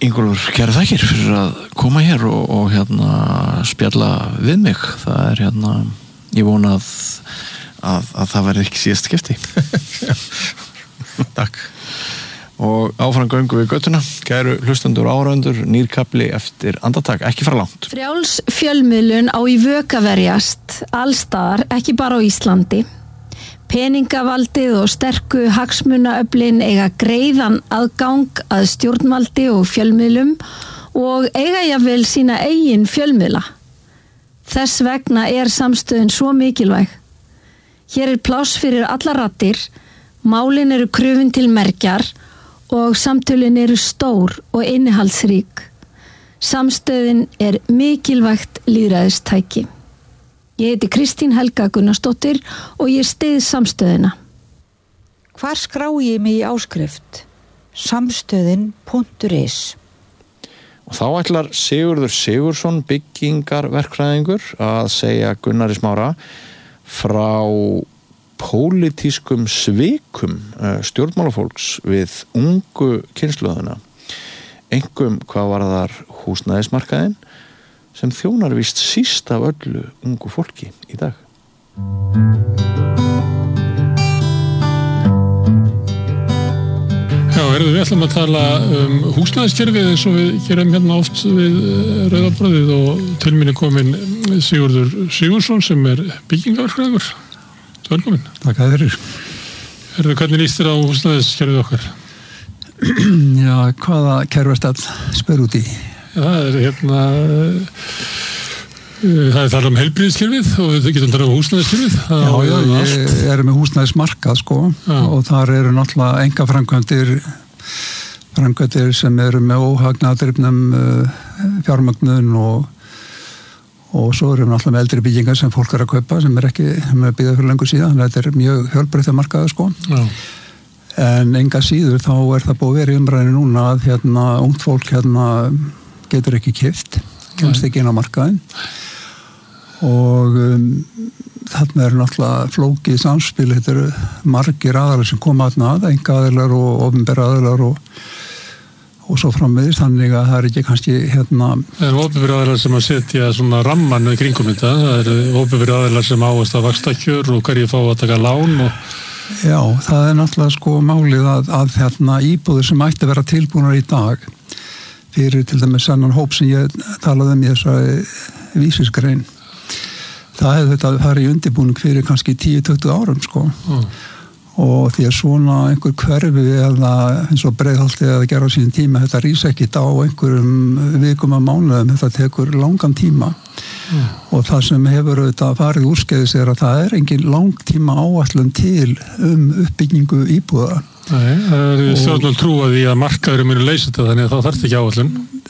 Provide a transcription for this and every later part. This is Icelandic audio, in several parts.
Ingólfur, kærar þakkir fyrir að koma hér og spjalla við mig. Það ég vona að það verði ekki síðast skipti. Takk. Og áfram göngum við göttuna. Kæru hlustendur og áhorfendur, nýr kafli eftir andartak, ekki fara langt. Frjáls fjölmiðlun á í vök að verjast allstaðar, ekki bara á Íslandi. Peningavaldið og sterku hagsmunaöflin eiga greiðan aðgang að stjórnvaldi og fjölmiðlum og eiga jafnvel sína eigin fjölmiðla. Þess vegna samstöðin svo mikilvæg. Hér pláss fyrir alla raddir, málin eru krufin til mergjar og samtölin eru stór og innihaldsrík. Samstöðin mikilvægt lýðræðistæki. Ég heiti Kristín Helga Gunnarsdóttir og ég styð samstöðina. Hvar skrái ég mig í áskrift? Samstöðin.is. Og þá ætlar Sigurður Sigurðsson, byggingarverkfræðingur, að segja Gunnari Smára frá pólitískum svikum stjórnmálafólks við ungu kynslóðina. Einkum hvað varðar húsnæðismarkaðinn, sem þjónar víst síst af öllu ungu fólki í dag. Já, við ætlum að tala húsnæðiskerfið eins og við gerum oft við Rauða brauðið og til mín kominn Sigurður Sigurðsson sem byggingarverkfræðingur. Velkomin. Takk fyrir. Hvernig líst þér á húsnæðiskerfið okkar? Já, hvaða kerfistall spyr út í? Það það tala heilbrigðiskerfið og við getum tala húsnæðiskerfið. Já, ég með húsnæðismarkað og þar eru náttúrulega einkaframkvæmdir sem eru með óhagnaðardrifnum fjármögnun og svo eru náttúrulega með eldri byggingar sem fólk að kaupa sem ekki með byggða fyrir lengur síðan. Þetta mjög fjölbreyttur markaður Já. En enga síður þá það búið að vera í umræðinu núna að ungt fólk getur ekki keypt, kemst ekki inn á markaðinn og þarna náttúrulega flókið samspil, þetta eru margir aðilar sem koma að, einkaaðilar og opinbera aðilar og svo framvegis, þannig að það ekki kannski Það eru opinbera aðilar sem að setja svona ramman í kringum þetta, það eru opinbera aðilar sem áherslu á vaxtakjör og hverju fá að taka lán Já, það náttúrulega málið að íbúðir sem ætti að vera tilbúnar í dag fyrir til dæmis annan hóp sem ég talaði í þessari vísisgrein. Það hefði þetta farið í undirbúning fyrir kannski 10-20 árum og því að svona einhver hverfi eða eins og Breiðholti eða gera á sínum tíma, þetta rís ekkit á einhverjum vikum að mánuðum, þetta tekur langan tíma og það sem hefur auðvitað farið úrskeiðis að það engin langtíma áætlun til uppbyggingu íbúða. Nei, það stjórnvöld trúa því að markaðurinn muni leysa þetta, þannig að það þarf ekki áætlun.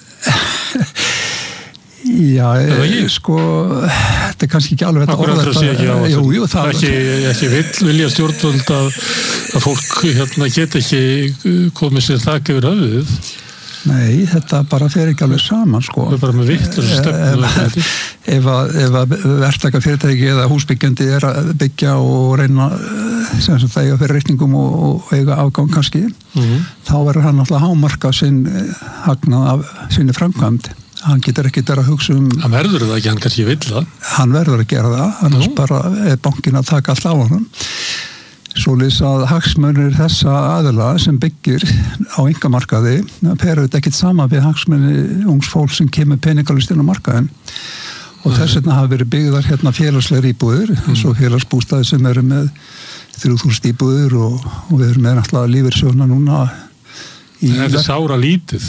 Já, þetta kannski ekki alveg þetta orða þetta. Jú, það ekki vilja stjórnvöld að fólk get ekki komið sér þak yfir höfuðið. Nei, þetta bara fer ekki alveg saman Það bara með vitlausri stefnu. Ef að verktakafyrirtæki eða húsbyggjandi að byggja og reyna sem það eiga fyrir reikningum og eiga afgang kannski, þá verður hann náttúrulega hámarka sinn hagnað af sinni framkvæmd. Hann getur ekki að hugsa Hann verður það ekki, hann kannski vill það. Hann verður að gera það, annars bara bankinn að taka allt á honum. Svoleiðis að hagsmunir þessa aðila sem byggir á einkamarkaði perur þetta ekkert sama við hagsmunir ungs fólk sem kemur peningalist inn á markaðinn og þess vegna hafa verið byggðar félagslegar íbúðir eins og félagsbústaðir sem eru með 3000 íbúðir og við erum með náttúrulega lífeyrissjóðna núna Þetta er sára lítið.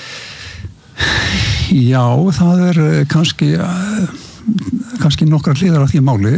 Já, það kannski nokkrar hliðar á því máli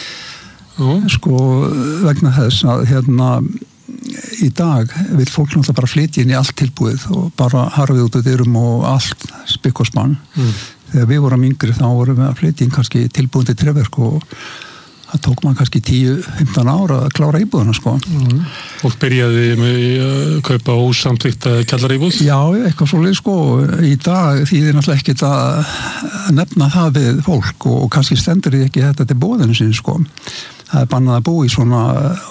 vegna þess að í dag vil fólk náttúrulega bara flytja inn í allt tilbúið og bara harfið út af dyrum og allt spikk og spann. Þegar við vorum yngri þá vorum við að flytja inn kannski tilbúin til trefverk og það tók maður kannski 10-15 ára að klára íbúðuna Fólk byrjaði með að kaupa ósamþykkta kjallaraíbúð? Já, eitthvað svoleið Í dag þýðir náttúrulega ekkert að nefna það við fólk og kannski stendur því ekki þetta til boðinu sinni Það bannað að búa í svona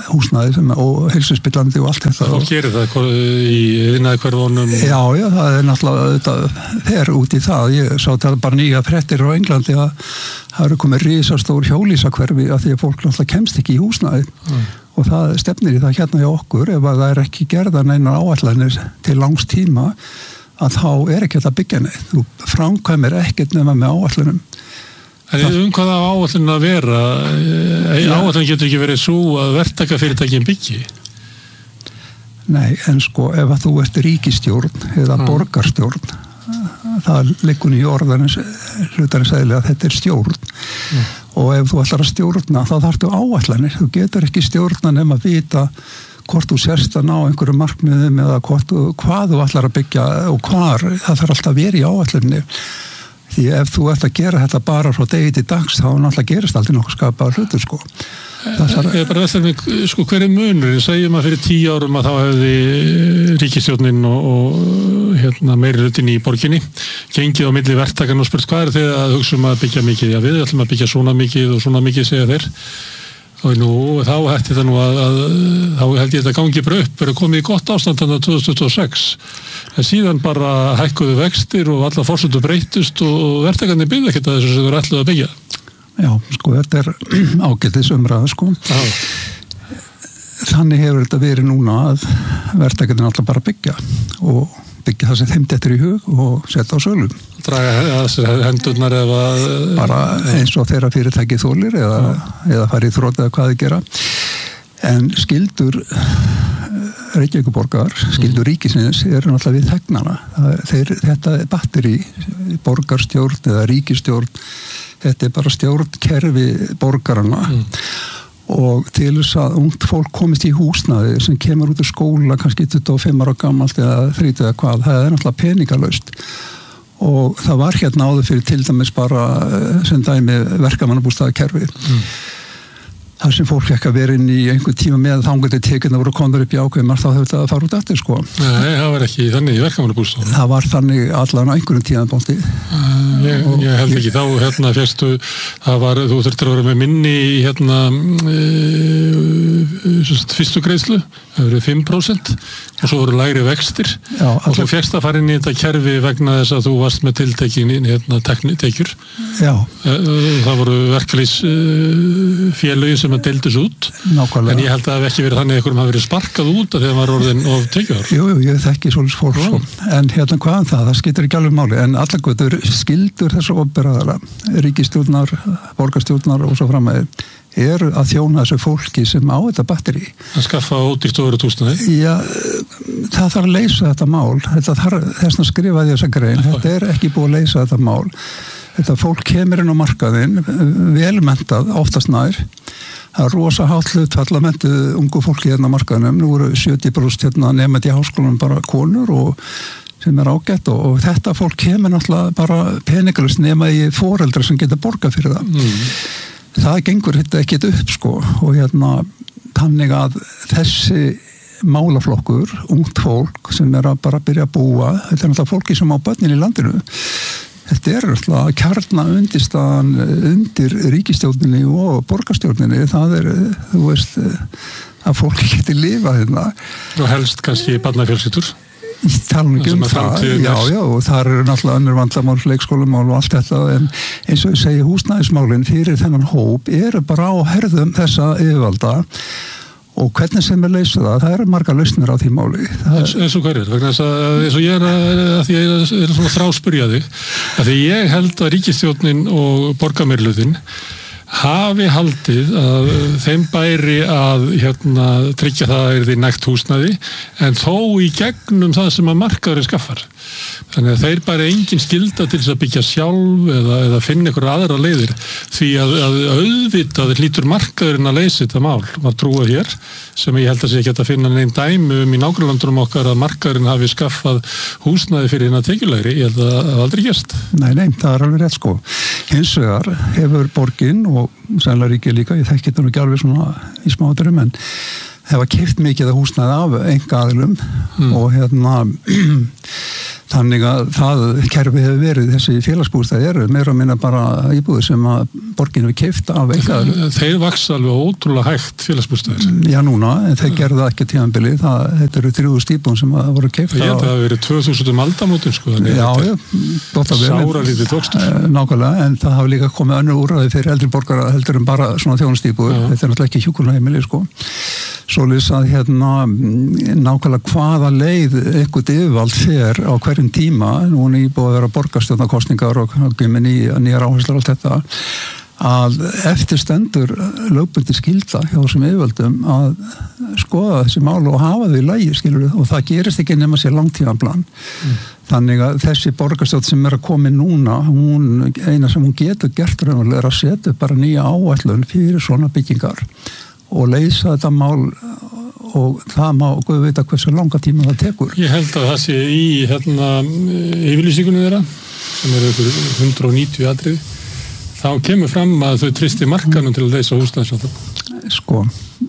húsnæði og heilsuspillandi og allt þetta. Fólk gerir það í iðnaði hverfunum? Já, það er náttúrulega fer út í það. Ég sá þetta bara nýja fréttir á Englandi að það eru komið risastór hjólísakverfi af því að fólk náttúrulega kemst ekki í húsnæði og það stefnir í það hérna hjá okkur ef að það er ekki gerðar neinar áætlanir til langs tíma að þá er ekki þetta byggja neitt. Þú framkvæmir ekkert nema með áætlunum. En hvað á áætlunum að vera? Áætlun getur ekki verið svo að verktakafyrirtækin byggi? Nei, en sko ef að þú ert ríkisstjórn eða borgarstjórn það liggur í orðanins hlutarins eðli að þetta er stjórn og ef þú ætlar að stjórna þá þarftu áætlanir. Þú getur ekki stjórna nema að vita hvort þú sérst að ná einhverju markmiðum eða hvað þú ætlar að byggja og hvar, það þarf alltaf að vera í áætlunni. Því ef þú ert að gera þetta bara frá degi til dags þá náttúrulega gerist aldrei nokkuð skapaðar hlutur sko. Ég bara veist mig, sko hver er munur? Segjum að fyrir 10 árum að þá hefði ríkisstjórnin og meiri hlutin í borginni gengið á milli verktakanna og spurt hvað þið að hugsa að byggja mikið? Já, við ætlum að byggja svona mikið og svona mikið segja þeir. Og þá hætti það nú þá held ég þetta gangi bara upp, verið komið í gott ástand þannig 2026. En síðan bara hækkuðu vextir og alla forsendur breytust og verktakarnir byggðu ekkert að þessu sem þeir ætluðu að byggja. Já, sko, þetta er ágætis umræða, sko. Þannig hefur þetta verið núna að verktakarnir alltaf bara byggja og byggja það sem þeim dettur í hug og setja á sölum. Draga hendurnar eða bara eins og þeirra fyrirtæki þolir eða farið þrótt eða hvað þið gera. En skyldur Reykjavíkurborgar, skyldur ríkisins eru náttúrulega við þegnana. Þetta er batteri, borgarstjórn eða ríkisstjórn, þetta er bara stjórnkerfi borgarana. Og til þess að ungt fólk komist í húsnæði sem kemur út úr skóla kannski 25 ára gamalt eða 30 eða hvað, það er náttúrulega peningalaust. Og það var hérna áður fyrir til dæmis bara sem dæmi verkamannabústaðakerfi. þar sem fólk fekk að vera inn í einhvern tíma með þangað til tekjurnar voru komnar upp í ákveðmar, þá hefur þetta að fara út eftir sko. Nei, það var ekki þannig í verkamannabústaðnum. Það var þannig allan á einhverjum tímapunkti. Ég held ekki þá, fyrstu, þú þurftir að vera með minni fyrstu greiðslu, það verið 5% og svo voru lægri vextir. Já, og þú fékkst að fara inn í þetta kerfi vegna þess að þú varst með tiltekin tekjur. Já. Það voru verkalýsfélögin sem að deildus út. Nákvæmlega. En ég held að það hef ekki verið þannig að einhverjum hafi verið sparkað út af því að maður orðin of tekjuhár. Jú, ég þekki svolítið fólk svo. En hvaðan það skiptir ekki alveg máli. En allar skildur þessu operaðara, ríkisstjórnar, borgarstjórnar og svo framvegir, er að þjóna þessu fólki sem á þetta batteri. Að skaffa ódýrt og örugt húsnæði? Já, það þarf að leysa þetta mál. Þess að skrifaði þessa grein. Þetta er ekki búið að leysa þetta mál. Þetta fólk kemur inn á markaðinn, velmentað, oftast nær. Það er rosa hátt hlutfall að mentuð ungu fólki hérna á markaðinum. Nú eru 70% nemandi í háskólanum bara konur og sem er ágætt og þetta fólk kemur náttúrulega bara peningalust nema í foreldra sem geta borgað fyrir það. Það gengur þetta ekkert upp sko og þannig að þessi málaflokkur, ungt fólk sem er að bara byrja að búa, þetta er náttúrulega fólki sem á börnin í landinu. Þetta er náttúrulega kjarna undirstaðan undir ríkisstjórninni og borgarstjórninni. Það er, þú veist, að fólki geti lifað hérna. Og helst kannski barnafjölskyldur? Talum ekki það, já, og þar eru náttúrulega önnur vandamál, leikskólamál og allt þetta, en eins og ég segi húsnæðismálin fyrir þennan hóp eru bara á herðum þessa yfirvalda og hvernig sem er leysa það eru margar lausnir á því máli. Eins og hverjir, vegna þess að eins og ég að því ég er svona þráspyrja þig, að því ég held að ríkisstjórnin og borgarmeirihlutin hafi haldið að þeim bæri að tryggja það yrði nægt húsnæði en þó í gegnum það sem að markaðurinn skaffar. Þannig að þeir bæri engin skylda til þess að byggja sjálf eða finna ykkur aðra leiðir því að auðvitað hlýtur markaðurinn að leysa þetta mál. Maður trúa hér sem ég held að sé ekki að finna neinn dæmi í nágrannlandunum okkar að markaðurinn hafi skaffað húsnæði fyrir hérna tekjulegri. Ég held að það aldrei gerst. Nei, það er alveg rétt sko. Hins vegar hefur borgin og sannlega ríkið líka, ég þekki þetta nú ekki alveg svona í smáturum en hefa keypt mikið að húsnæði af einkaaðilum og Þannig að það kerfi hefur verið, þessi félagsbústæði eru meira að minna bara íbúðir sem að borgin hefur keypt af einkaðilum. Þeir vaxa alveg ótrúlega hægt félagsbústæðir. Já, núna, en þeir gerðu það ekki á tímabili. Þetta eru 3.000 íbúðum sem að voru keypt. Ég held að það hafi verið 2.000 aldamótin, sko. Já, gott að vera. Sáralítið tókstur. Nákvæmlega, en það hafi líka komið önnur úrræði fyrir eldri borgara heldur en bara svona þjónustíbúður. Þetta er náttúrulega ekki hjúkrunarheimili, sko. Svoleiðis að nákvæmlega hvaða leið eitthvað yfirvald fer á hverjum tíma, nú er búið að vera borgarstjórnarkosningar og með nýjar áherslur og allt þetta, að eftir stendur lögbundin skylda hjá þessum yfirvöldum að skoða þessi mál og hafa þau í lagi, skilurðu, og það gerist ekki nema sér langtímaplan. Þannig að þessi borgarstjórn sem er að koma núna, eina sem hún getur gert raunverulega er að setja bara nýja áætlun fyrir svona byggingar og leysa þetta mál og það má Guð vita hversu langa tíma það tekur. Ég held að það sé í yfirlýsingunni þeirra sem eru ykkur 190 atriði, þá kemur fram að þau tristi markanum til að leysa húsnæðisvanda. Sko,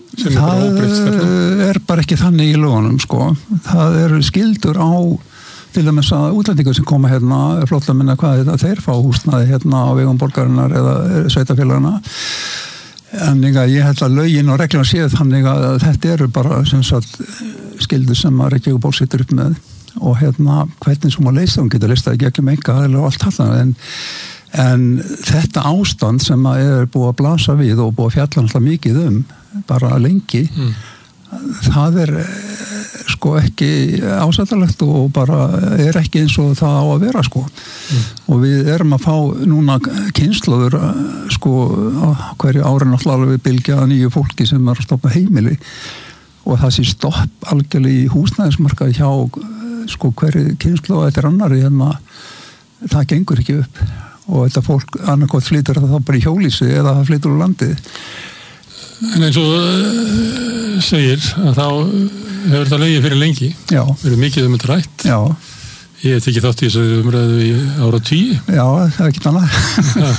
það er bara ekki þannig í lögunum, sko. Það eru skyldur á til dæmis að útlendingar sem koma flóttamenn minna hvað þeir fá húsnæði á vegum borgarinnar eða sveitafélagana. En ég held að lögin og reglum séu þannig að þetta eru bara skyldur sem að Reykjavíkurborg situr upp með og hvernig sem að leysa, hún getur leystað ekki með einkaaðila og allt það, en þetta ástand sem að er búið að blasa við og búið að fjalla alltaf mikið bara lengi, það er sko ekki ásættanlegt og bara er ekki eins og það á að vera, sko. Og við erum að fá núna kynslóður, sko, á hverju ári náttúrulega við bylgja nýju fólki sem er að stoppa heimili og það sé stopp algjörlega í húsnæðismarkaði hjá, sko, hverju kynslóð eftir annari, það gengur ekki upp og þetta fólk annarkot flytur það þá bara í hjólísi eða það flytur úr landið. En eins og segir að þá hefur þetta legið fyrir lengi. Já. Verið mikið þetta rætt. Já. Ég hef tekið þátt í þessu umræðu í áratugi. Já, það er ekki annað.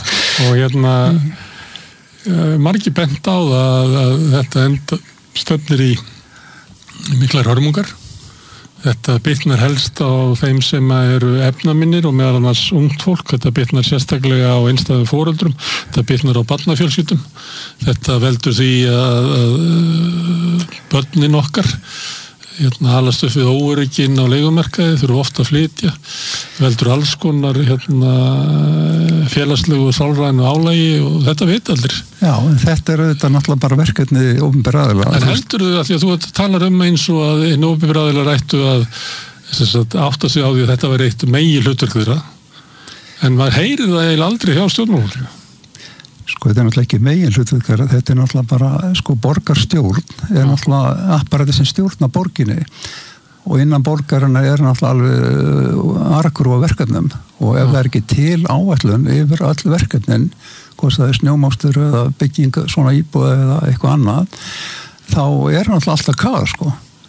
Og margir bent á að þetta stefnir í miklar hörmungar. Þetta bitnar helst á þeim sem eru efnaminnir og meðal annars ungt fólk. Þetta bitnar sérstaklega á einstæðum foreldrum. Þetta bitnar á barnafjölskyldum. Þetta veldur því að börnin okkar halast upp við óörygginn á leigumarkaði, þurfa ofta að flytja, veldur alls konar félagslegu og sálrænu álagi og þetta veit allir. Já, en þetta er auðvitað náttúrulega bara verkefni opinberra aðila. En heldur þau að því að þú talar eins og að opinberra aðilar ættu að átta sig á því að þetta var eitt megi hlutverk þeirra, en maður heyrir það eiginlega aldrei hjá stjórnmálafólki. Sko, þetta er náttúrulega ekki megin hlutverkar, þetta er náttúrulega bara, sko, borgarstjórn er náttúrulega apparati sem stjórna borginni og innan borgarina er náttúrulega alveg arkur á verkefnum og ef það er ekki til áætlun yfir öll verkefnin, hvort það er snjómástur eða bygging svona íbúð eða eitthvað annað, þá er náttúrulega alltaf kaos, sko.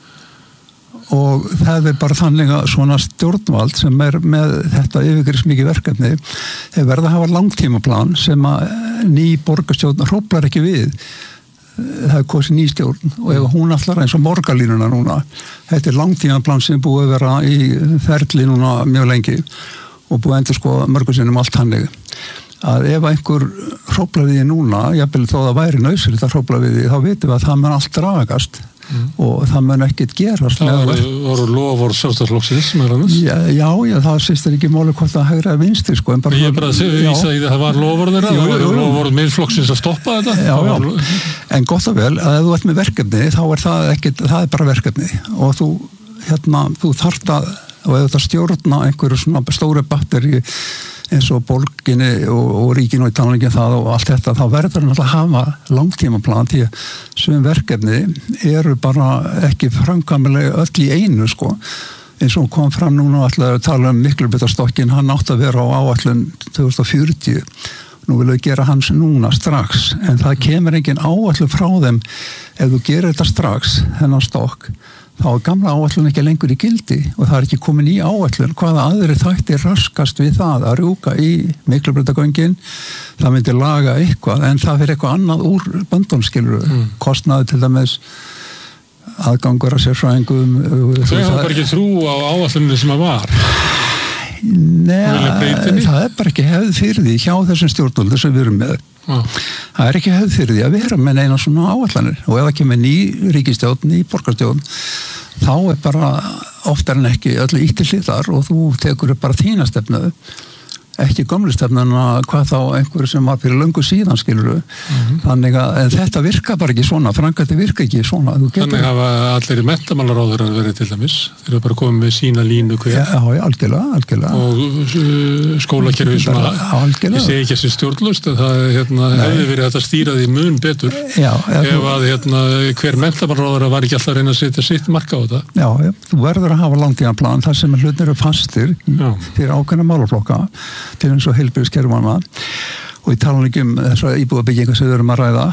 Og það er bara þannig að svona stjórnvald sem er með þetta yfirgripsmikið verkefni þeir verða að hafa langtímaplan sem að ný borgarstjórn hróflar ekki við. Það er kosið ný stjórn og ef hún allar eins og borgarlínuna núna, þetta er langtímaplan sem er búið að vera í ferli núna mjög lengi og búið að endur sko mörgum sinnum allt hannig. Að ef einhver hróflar við því núna, jafnvel þó það væri nauðsynlegt að hrófla við því, þá vitum við að það mun allt dragast. Og það mun ekkert gerast. Það voru loforð Sjálfstæðisflokksins meðal annars. Já, það sýstir ekki máli hvort það hægra vinstri, sko. Ég er bara að vísa í það var loforð þeirra, það voru loforð Miðflokksins að stoppa þetta. Já, en gott og vel, að ef þú ert með verkefni, þá er það ekkert, það er bara verkefni og þú þarft að, og ef þetta stjórna einhverju svona stóri batteri eins og borginni og ríkinu og tala ekki það og allt þetta, þá verður náttúrulega að hafa langtímaplan því að sem verkefni eru bara ekki framkvæmlega öll í einu, sko. Eins og kom fram núna að tala Miklubitastokkin, hann átti að vera á áætlun 2040. Nú vilja gera hans núna strax, en það kemur engin áætlun frá þeim ef þú gerir þetta strax, þennan stokk. Þá er gamla áætlun ekki lengur í gildi og það er ekki komin í áætlun hvaða aðri þættir raskast við það að rjúka í Miklubrautargöngin, það myndi laga eitthvað en það fyrir eitthvað annað úr böndunskilur kostnaði til dæmis aðgangur að sérfræðingum. Þau hafa bara ekki trú á áætlunni sem að var. Nei, það bara ekki hefð fyrir því hjá þessum stjórnvöldum sem við erum með. Það ekki hefð fyrir því að vera með eina svona áætlanir og ef ekki með ný ríkisstjórn, ný borgarstjórn, þá bara oftar en ekki öllu ítt til hliðar og þú tekur bara þína stefnu, ekki gömlu stefnuna, hvað þá einhverju sem var fyrir löngu síðan, skilurðu. Þannig að en þetta virka bara ekki svona, framkvæmdir virka ekki svona. Þannig hafa allir í menntamálaráðherrar verið til dæmis, þeir eru bara komið með sína línu hver. Já, algjörlega. Og skólakerfi svona, ég segi ekki þessi stjórnlaust, en það hefði verið að stýra því mun betur. Já, ef að hver menntamálaráðherra var ekki alltaf að reyna að setja sitt marka á þetta. Já, þú verður að hafa langtímaplan, þar sem hlutir eru fastir fyrir ákveðna málaflokka. Til eins og heilbrigðiskerfana og ég tala ekki þessa íbúðabyggingu sem við erum að ræða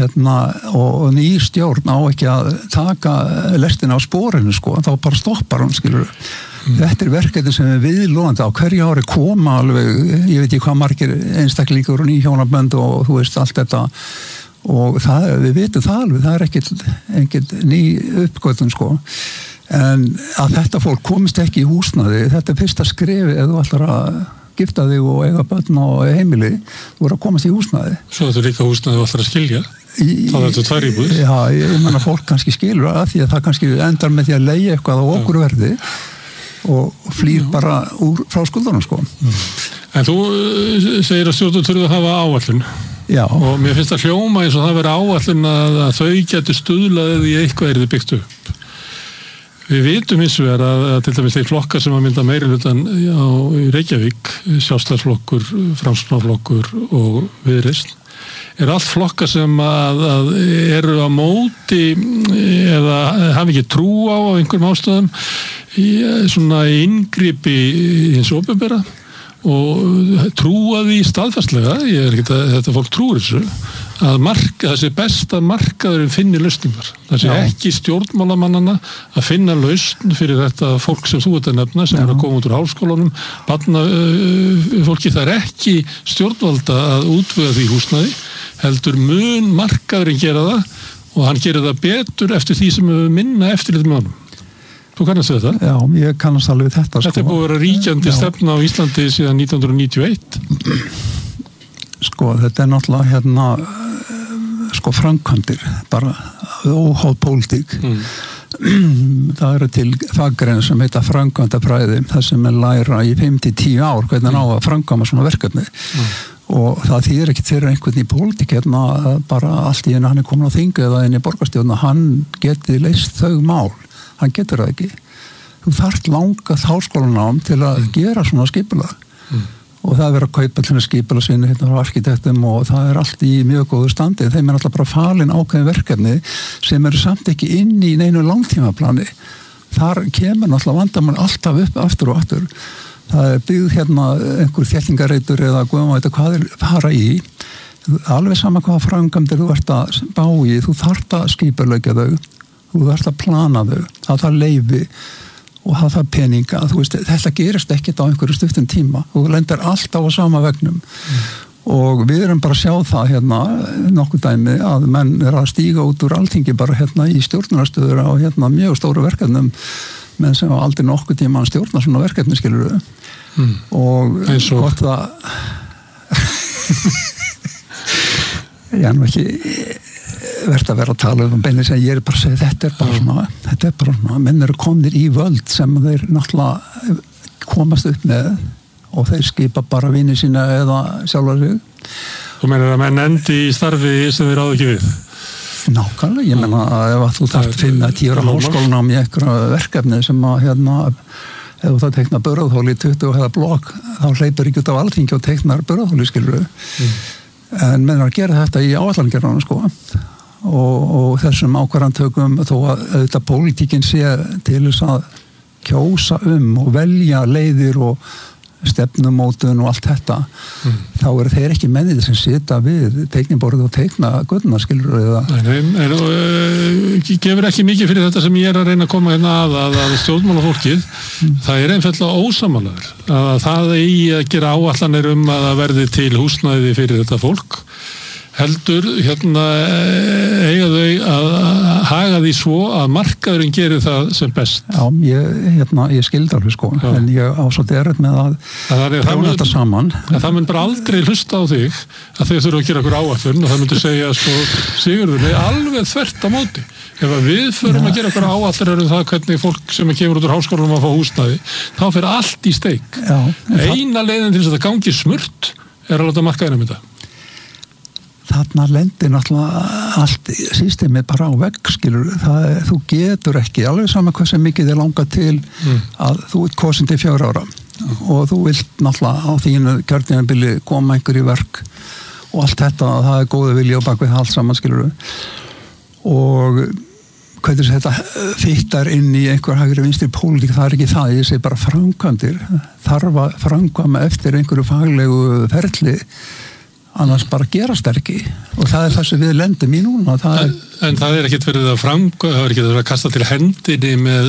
og ný stjórn á ekki að taka lestina á sporinu sko, þá bara stoppar hún, skilur. Þetta verkefni sem við viðlóðandi á hverju ári koma alveg, ég veit ekki hvað margir einstaklingur og nýhjónabönd og þú veist allt þetta og við vitum það alveg, það ekkert ný uppgötun sko. En að þetta fólk komist ekki í húsnæði, þetta fyrsta skrefi ef þú ætlar að gifta þig og eiga börn og heimili, þú voru að komast í húsnæði. Svo þetta líka húsnæði þú ætlar að skilja, þá er þetta 2 íbúðir. Já, ég menna fólk kannski skilur að því að það kannski endar með því að leigja eitthvað á okkur verði og flýr bara frá skuldunum sko. En þú segir að stjórnvöld þurfa að hafa áætlun. Já. Og mér finnst það hljóma eins og það veri áætlun að þau getur stuðlaðið í eitthvað yrði byggt upp. Við vitum hins vegar að til dæmis þeir flokkar sem að mynda meirihlutann í Reykjavík, Sjálfstæðisflokkur, Framsóknarflokkur og Viðreisn, allt flokkar sem að eru á móti eða hafa ekki trú á einhverjum ástæðum í svona inngripi hins opinbera og trúa því staðfastlega, ég er ekki að þetta fólk trúir þessu, að þessi besta markaðurinn finni lausningar. Það sé ekki stjórnmálamannana að finna lausn fyrir þetta fólk sem þú ert að nefna, sem er að koma út úr háskólanum, barnafólki, það ekki stjórnvalda að útvega því húsnæði, heldur mun markaðurinn gera það og hann gerir það betur eftir því sem við minna eftirlit með honum. Þú kannast við þetta? Já, ég kannast alveg þetta sko. Þetta er búið að vera ríkjandi stefna á Íslandi síðan 1991. Sko, þetta er náttúrulega framkvæmdir, bara óháð pólitík. Það eru til faggrein sem heita framkvæmdafræði, það sem er læra í 5-10 ár hvernig á að framkvæma svona verkefni. Og það þýðir ekki þeirra einhvern í pólitík bara allt í einu hann er komin á þingu eða inn í borgarstjórn og hann geti leyst þau mál. Hann getur það ekki. Þú þarft langað háskólanám til að gera svona skipulag. Og það er verið að kaupa til að skipula sinni á arkitektum og það er allt í mjög góðu standi. Þeim er alltaf bara falin ákveðin verkefni sem eru samt ekki inn í neinu langtímaplani. Þar kemur náttúrulega vandamál alltaf upp aftur og aftur. Það er byggð einhver þéttingareitur eða hvað er fara í. Alveg sama hvað framkvæmdir þú ert að bá í, þú þarft að skipuleggja þau. Þú þarft að plana þau, það þarf leyfi og það þarf peninga, þú veist, þetta gerist ekkert á einhverju stuttum tíma, þú lendir alltaf á sama vegnum og við erum bara að sjá það nokkuð dæmi að menn eru að stíga út úr Alþingi bara í stjórnunarstöður á mjög stóru verkefnum menn sem á aldrei nokkuð tíma að stjórna svona verkefni, skilur við og gott það ég er nú ekki verðt að vera að tala beinir sem ég er bara að segja þetta er bara svona, menn eru komnir í völd sem þeir náttúrulega komast upp með og þeir skipa bara vini sína eða sjálfa sig. Þú meinar að menn endi í starfi sem þeir ráðu ekki við? Nákvæmlega, ég meina að ef þú þarft 5-10 ára háskólanám í einhverja verkefni sem að ef þú það teiknar börðhóli í 20 hefða blokk þá hleypur ekki út af Alþingi og teiknar börðhóli, skilur en menn að gera þetta í áætlangerðanum sko og þessum ákvarðantökum þó að auðvitað pólitíkin sé til þess að kjósa og velja leiðir og stefnumótun og allt þetta þá eru þeir ekki mennir sem sita við teikniborðið og teikna göduna, skilur eða gefur ekki mikið fyrir þetta sem ég er að reyna að koma að stjórnmálafólkið það er einfaldlega ósammálaður að það eigi að gera áætlanir að það verði til húsnæði fyrir þetta fólk heldur eiga þau að haga því svo að markaðurinn gerir það sem best. Já, ég skildi alveg sko, en ég á svolítið erfitt með að prjóna þetta saman. Það mun bara aldrei hlusta á þig að þau þurfa að gera okkur áætlun og það myndir segja sko, Sigurður, nei, alveg þvert á móti. Ef við förum að gera okkur áætlun það hvernig fólk sem kemur út úr háskólanum að fá húsnæði, þá fer allt í steik. Eina leiðin til þess að þetta gangi smurt er að láta markaðurinn þetta. Þarna lendir náttúrulega allt systemið bara á vegg, skilur. Þú getur ekki, alveg sama hvað sem mikið langað til að þú ert kosin til 4 ára og þú vilt náttúrulega á þínu kjörtímabili koma einhver í verk og allt þetta, það er góðu vilji á bakvið allt saman, skilur. Og hvernig þetta fittar inn í einhver hægri vinstri pólitík, það er ekki það, ég segi bara framkvæmdir, þarf að framkvæma eftir einhverju faglegu ferli, annars bara gerast ekki og það er það sem við lendum í núna. En það er ekkert verið að framkvæma, það er ekkert verið að kasta til hendinni með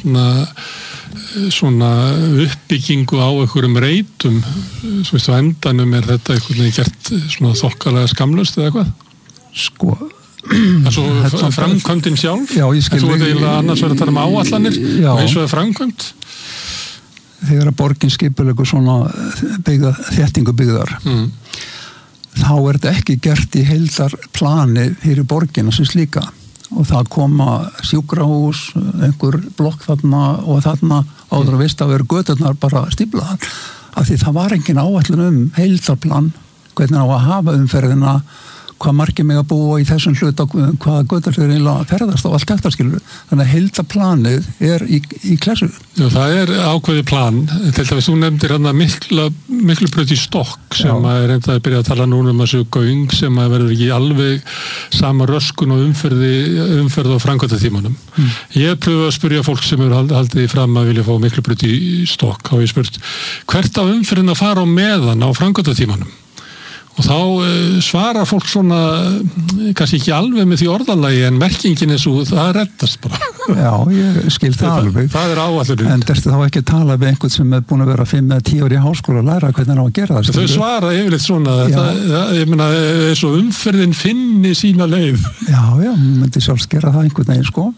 svona uppbyggingu á einhverjum reitum, svo veist á endanum er þetta einhvern veginn gert svona þokkalega skamlaust eða eitthvað? Sko Svo framkvæmdin sjálf? Já, ég skil. Þú veit eiginlega annars verið að tala áætlanir og eins og það framkvæmd? Þegar að borgin skipulegur svona þéttingu byggðar þá er þetta ekki gert í heildarplani fyrir borgina sem slíka og það koma sjúkrahús, einhver blokk þarna og þarna áður að vist að vera göturnar bara stíflaðar af því það var engin áætlun heildarplan, hvernig á að hafa umferðina, hvað margir mig að búa í þessum hlut og hvaða götur þeir eiginlega ferðast og allt þetta, skilur. Þannig að heildarplanið er í klessu. Já, það er ákveðið plan. Til dæmis, þú nefndir hérna Miklubraut í Stokk sem er enda að byrja að tala núna þessu göng sem verður ekki alveg sama röskun og umferð á framkvæmdatímanum. Ég pröfu að spyrja fólk sem eru haldið fram að vilja fá Miklubraut í Stokk og ég spurt, hvert á umferðin að fara á meðan á framkvæmdatímanum? Og þá svarar fólk svona kannski ekki alveg með því orðalagi en merkingin er svo, það reddast bara. Já, ég skil það alveg. Það er áætlunin. En ertu þá ekki að tala við einhvern sem er búin að vera 5 eða 10 ári í háskóla að læra hvernig hann á að gera það? Þau svara yfirleitt svona, ég meina, svo umferðin finni sína leið. Já, myndi sjálfs gera það einhvern veginn, sko.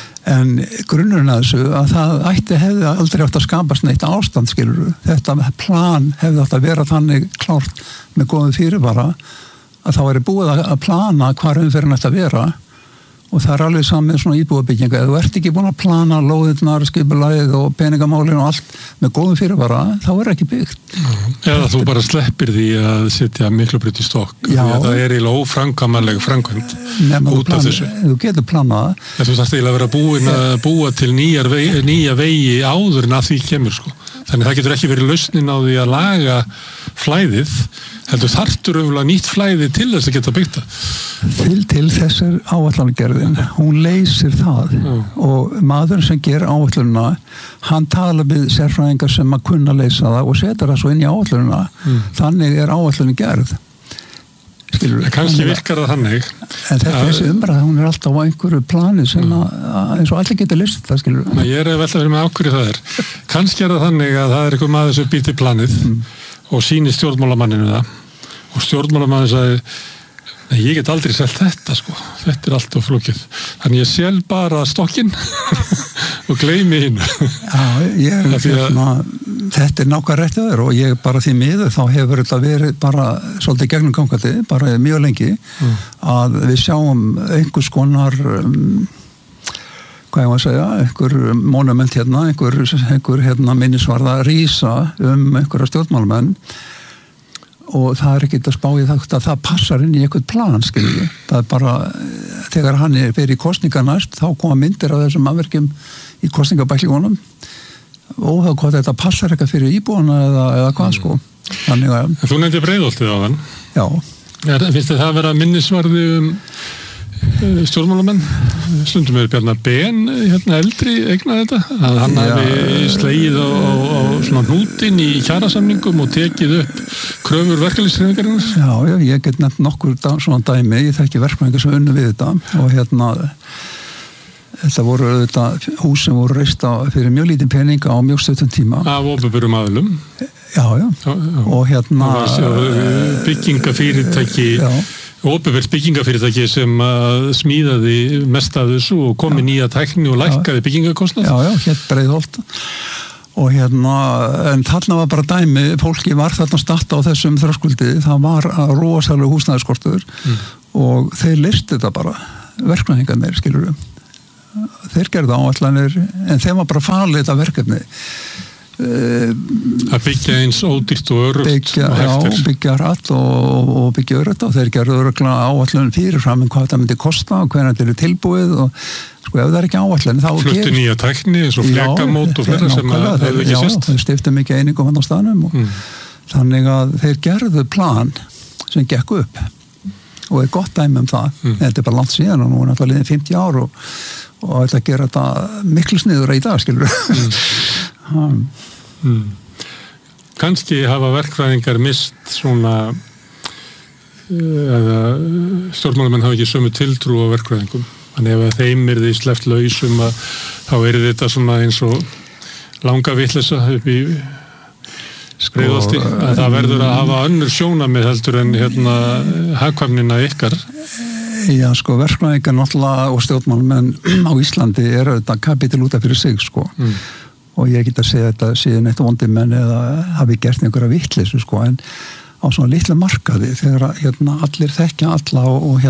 En grunnurinn að þessu að það hefði aldrei átt að skapast neitt ástand, skilur. Þetta plan hefði átt að vera þannig klárt með góðum fyrirvara að þá er búið að plana hvar umferðin ætti að vera og það er alveg saman með svona íbúðabyggingu. Ef þú ert ekki búin að plana lóðirnar, skipulagið og peningamálin og allt með góðum fyrirvara, þá er ekki byggt. Eða þú bara sleppir því að setja Miklubraut í Stokk. Það er eiginlega óframkvæmanleg framkvæmd út af þessu. Þú getur planað. Þú þarft eiginlega að vera búin að búa til nýja vegi áður en að því kemur, sko. Þannig það getur ekki verið lausnin á því að laga flæðið, heldur þarftur auðvitað nýtt flæði til þess að geta byggt það. Til þessar áætlanagerðin, hún leysir það og maður sem ger áætlunina, hann tala við sérfræðingar sem að kunna leysa það og setur það svo inn í áætlunina. Þannig er áætlunin gerð. Kannski virkar það þannig. En þessi umræða, hún er alltaf á einhverju plani sem eins og allir getur list það, skilur. Ég er vel að vera með ákvörðu það er. Kannski er það þannig að það er einhver maður sem býr til planið og sýnir stjórnmálamanninu það og stjórnmálamannin sagði ég get aldrei selt þetta, sko. Þetta er allt of flókið. Þannig ég sel bara stokkinn og gleymi hinn. Þetta er nákvæmlega rétt að vera og ég bara því miður þá hefur þetta verið bara svolítið gegnum gangandi, bara mjög lengi að við sjáum einhvers konar hvað ég var að segja, einhver monument hérna, einhver minnisvarða rísa einhverja stjórnmálamenn og það er ekkert að spá í það að það passar inn í einhvern plan, skilji. Það er bara, þegar hann er fyrir kosningar næst, þá koma myndir af þessum afverkjum í kosningabæklingunum og þá hvað þetta passar eitthvað fyrir íbúana eða hvað, sko. Þannig að... Þú nefndi Breiðholtið á þann. Já. Finnst þið það að vera minnisvarði stjórnmálamenn? Stundum er Bjarnar Ben eldri eignað þetta, að hann hafi slegið á svona hnútinn í kjarasamningum og tekið upp kröfur verkalýðshreyfingarinnar. Já, ég get nefnt nokkur svona dæmi, ég þekki verkfræðingar sem unnu við þetta og þetta voru þetta hús sem voru reist fyrir mjög lítinn pening á mjög stuttum tíma. Af opinberum aðilum. Já. Og byggingafyrirtæki opinbert byggingafyrirtæki sem smíðaði mest af þessu og komi nýja tækni og lækkaði byggingakostnað. Já, hér Breiðholt. Og en þarna var bara dæmi, fólki var þarna statt á þessum þröskuldi, það var rosalega húsnæðisskortur og þeir leystu þetta bara, verkfræðingarnir, skilurðu. Þeir gerðu áætlanir, en þeim var bara falið þetta verkefni. Að byggja eins ódýrt og örugt og hægt byggja hratt og byggja örugt og þeir gerðu örugglega áætlun fyrirfram hvað þetta myndi kosta og hvernig þetta er tilbúið og sko ef það er ekki áætlun þá fluttu nýja tækni eins og flekamót og fleira sem að það hefði ekki sést. Já, þeir stiftu mikið einingum hann á staðnum og þannig að þeir gerðu plan sem gekk upp og er gott dæmi það. Þetta er bara langt síðan og nú er náttúrulega liðin 50 ár og þetta gera þetta miklu sniður í dag, skilur Kannski hafa verkfræðingar mist svona eða stjórnmálamenn hafa ekki sömu tiltrú á verkfræðingum þannig ef þeim yrði sleppt lausum þá yrði þetta svona eins og langa vitleysa upp í Breiðholti að það verður að hafa önnur sjónarmið heldur en hagkvæmnina ykkar. Já, sko, verkfræðingar náttúrulega og stjórnmálamenn á Íslandi eru þetta kapitel út af fyrir sig, sko. Og ég get að segja þetta síðan eitt vondi menn eða hafi gert einhverja vitleysu, sko, en á svona litla markaði þegar allir þekkja alla og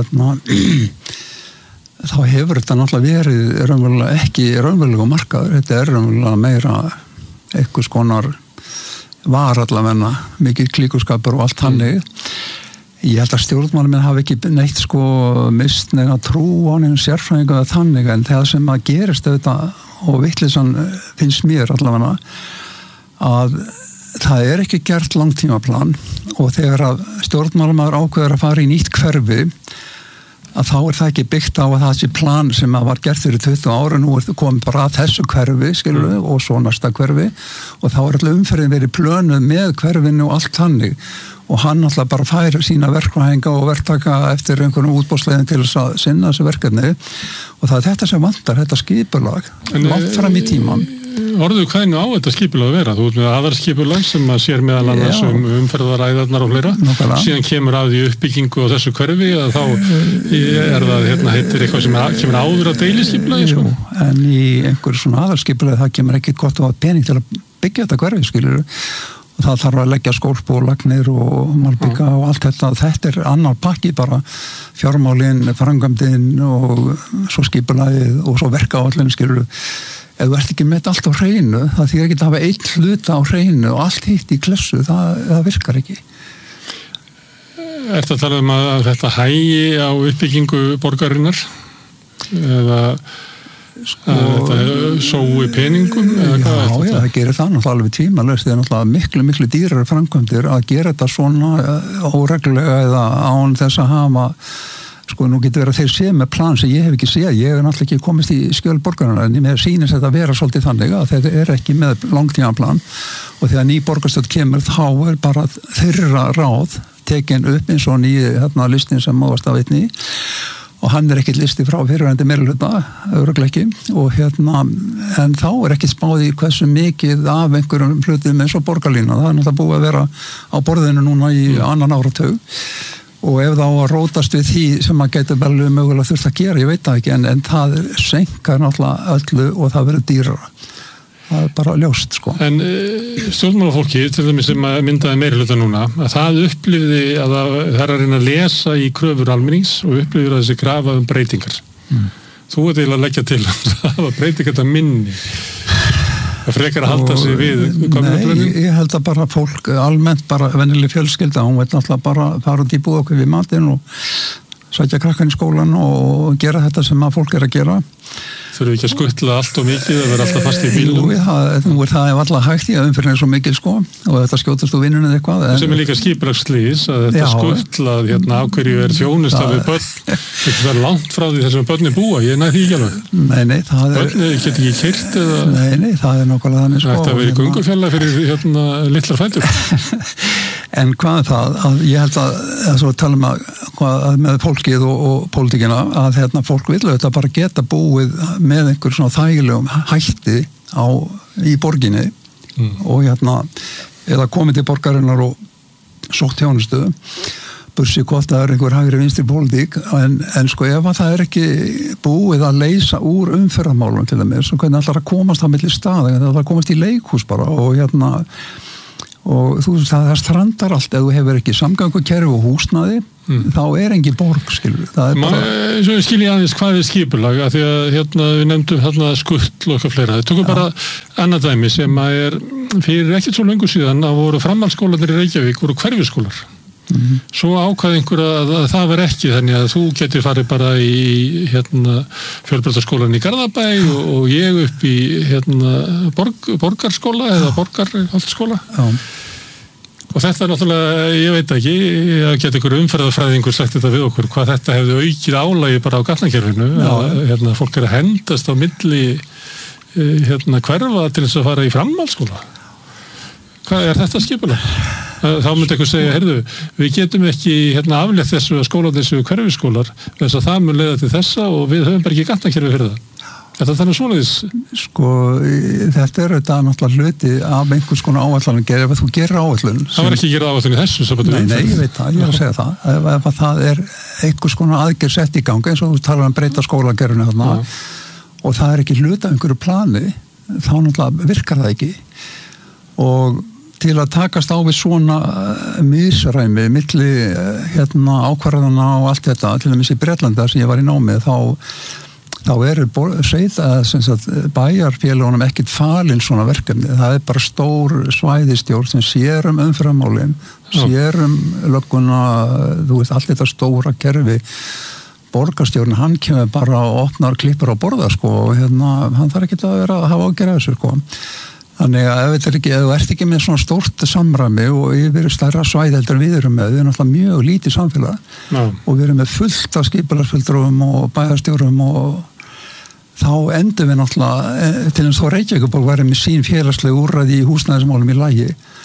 þá hefur þetta náttúrulega verið raunverulega ekki raunverulega markaður, þetta er raunverulega meira einhvers konar var allavega mikið klíkuskapur og allt hannig. Ég held að stjórnmálamenn hafi ekki neitt sko mist neina trú á neina sérfræðingu eða þannig en það sem að gerist auðvitað og vitleysan finnst mér allavega að það er ekki gert langtímaplan og þegar að stjórnmálamaður ákveður að fara í nýtt hverfi að þá er það ekki byggt á að það sé plan sem að var gert fyrir 20 ára nú er komið bara að þessu hverfi skilur og svo næsta hverfi og þá er alltaf umferðin verið plönuð með hverfinu og allt þannig og hann alltaf bara færi sína verkfræðinga og verktaka eftir einhvern útboðsleiðin til þess að sinna þessu verkefni og það er þetta sem vantar, þetta skipulag langt fram í tíman. Orðu hvernig á þetta skipulag að vera? Þú ert með aðalskipulag sem að sér meðal annars umferðaræðarnar og fleira. Síðan kemur að því uppbyggingu á þessu hverfi að þá er það heitir eitthvað sem kemur áður að deiliskipulagi sko. En í einhverju svona aðalskipulagi það kemur ekki gott að pening til að byggja þetta hverfi skilur og það þarf að leggja skólp og lagnir og malbygga og allt þetta er annar pakki bara fjármálin, framkvæmdin og svo skipulagið og svo verkáætlun skilur ef þú ert ekki með allt á hreinu það þýðir ekki að hafa einn hluta á hreinu og allt hitt í klessu, það virkar ekki. Ertu að tala að þetta hægi á uppbyggingu borgarinnar eða þetta sói peningum eða hvað er þetta? Já, það gerir það náttúrulega alveg tímalaust það er náttúrulega miklu dýrar framkvæmdir að gera þetta svona óreglulega eða án þess að hafa sko, nú getur verið að þeir séu með plan sem ég hef ekki séð, ég hef náttúrulega ekki komist í skjöl borgarinnar, en mér sýnist þetta að vera svolítið þannig að þeir eru ekki með langtímaplan og þegar ný borgarstjórn kemur þá er bara þeirra ráð tekin upp eins og nýju listin sem máast af einni og hann er ekki listi frá fyrirvændi meirihluta, örugglega ekki og en þá er ekki spáð í hversu mikið af einhverjum hlutum eins og borgarlína, það er náttúrulega búið að vera á borðinu núna í annan áratug og ef þá að rótast við því sem að geta vel mögulega þurft að gera, ég veit það ekki en það senkar náttúrulega öllu og það verður dýrara. Það er bara ljóst, sko. En stjórnmálafólki, til dæmis sem myndaði meirihluta núna, að það upplifði að það er að reyna að lesa í kröfur almennings og upplifði að þessi krafa breytingar. Þú ert eiginlega að leggja til að breytingar þetta minni. Það frekar að halda sig við Nei, ég held að bara fólk almennt bara venjuleg fjölskylda hún veit náttúrulega bara fara út í búð okkur við matinn og sækja krakkan í skólan og gera þetta sem að fólk er að gera Þurfum ekki að skuttla allt og mikið að vera alltaf fast í bílum Nú það er alltaf hægt í að umfyrir svo mikið sko og þetta skjótast úr vinnunni eitthvað sem er líka skipulagslýs að þetta skuttlað af hverju er þjónusta við börn þetta er langt frá því þessum börni búa ég næði því ekki alveg Nei, það er Börni get ekki keyrt eða Nei, það er nákvæmlega þannig sko Þetta verið göngufjalla fyrir litlar fætur En hvað er það? Að ég held að svo talum að með fólkið og pólitíkina að fólk vil þetta bara geta búið með einhver svona þægilegum hætti í borginni og eða komið til borgarinnar og sótt þjónustu bursi hvort það einhver hægri vinstri pólitík en sko ef að það ekki búið að leysa úr umferðarmálum til þeim svo hvernig ætlar að komast á milli staða það ætlar að komast í leikhús bara og og þú veist það strandar allt ef þú hefur ekki samgöngukerfi og húsnæði þá engin borg skilur það bara... Svo skil ég aðeins hvað skipulag að því að við nefndum skuttl og eitthvað fleira það tökum bara annað dæmi sem að fyrir ekkert svo löngu síðan að voru framhaldsskólarnir í Reykjavík voru hverfisskólar svo ákvað einhver að það var ekki þannig að þú getur farið bara í fjölbrautaskólan í Garðabæ og ég upp í borgarskóla eða borgarhaldsskóla og þetta náttúrulega, ég veit ekki að geta ykkur umferðarfræðingur sagt þetta við okkur, hvað þetta hefði aukið álagi bara á gatnakerfinu að fólk að hendast á milli hverfa til þess að fara í framhaldsskóla hvað þetta skipulag? Þá myndi eitthvað segja, heyrðu, við getum ekki aflétt þessu að skólarnir séu hverfisskólar þess að það mun leiða til þessa og við höfum bara ekki gatnakerfi fyrir það. Þetta þannig svoleiðis? Sko, þetta þetta náttúrulega hluti af einhvers konar áætlun ef þú gerir áætlun. Það var ekki að gera áætlun í þessu? Nei, ég veit það, ég er að segja það. Ef það einhvers konar aðgerð sett í gang eins og þú talar breyta skólagerfinu þarna og það ekki hluti af einhverju plani, þá náttúrulega virkar það ekki og til að takast á við svona misræmi milli ákvarðana og allt þetta til dæmis í Bretlanda sem ég var í námið þá eru bæjarfélögunum ekkert falin svona verkefni það bara stór svæðistjórn sem sér umferðarmálin sér lögguna þú veist allt þetta stóra kerfi borgarstjórn hann kemur bara og opnar klippur á borða sko og hann þarf ekki að vera að hafa ágjörð þessu sko þannig að ef þú ert ekki með svona stórt samræmi og yfir stærra svæði heldur við erum með, við erum náttúrulega mjög lítið samfélag og við erum með fullt af skipulagsfulltrúum og bæjarstjórum og þá endum við náttúrulega til þess að Reykjavíkurborg væri með sín félagslegu úrræði í húsnæðismálum í lagi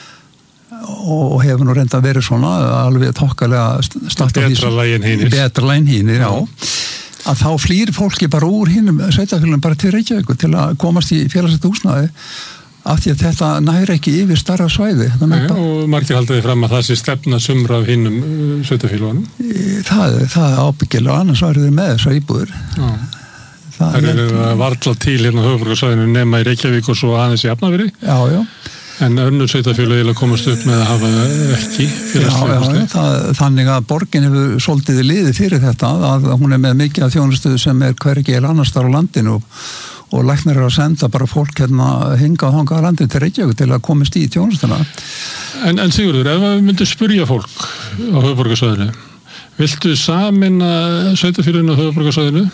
og hefur nú reynda verið svona alveg tokkalega betra lægin hínir, já að þá flýr fólki bara úr hinnum sveitarfélagum bara til Reykjavíkur til að komast í félagslegt húsnæði af því að þetta næri ekki yfir starra svæði. Og margir haldaði fram að það sé stefna sumra af hinnum sveitarfélagunum? Það ábyggilega, annars værið þeir með þessar íbúðir. Það eru varla til hérna höfuðborgarsvæðinu nema í Reykjavík og svo aðeins í Hafnarfirði? Já. En önnur sveitarfélög komast upp með að hafa ekki félagslega. Þannig að borgin hefur svolítið liði fyrir þetta að hún með mikið af þjónustu sem hvergi annars staðar á landinu og læknir að senda bara fólk hinga og þangað á landinu til Reykjavík til að komast í þjónustuna. En Sigurður, ef við myndum spyrja fólk á höfuðborgarsvæðinu, viltu sameina sveitarfélögin á höfuðborgarsvæðinu?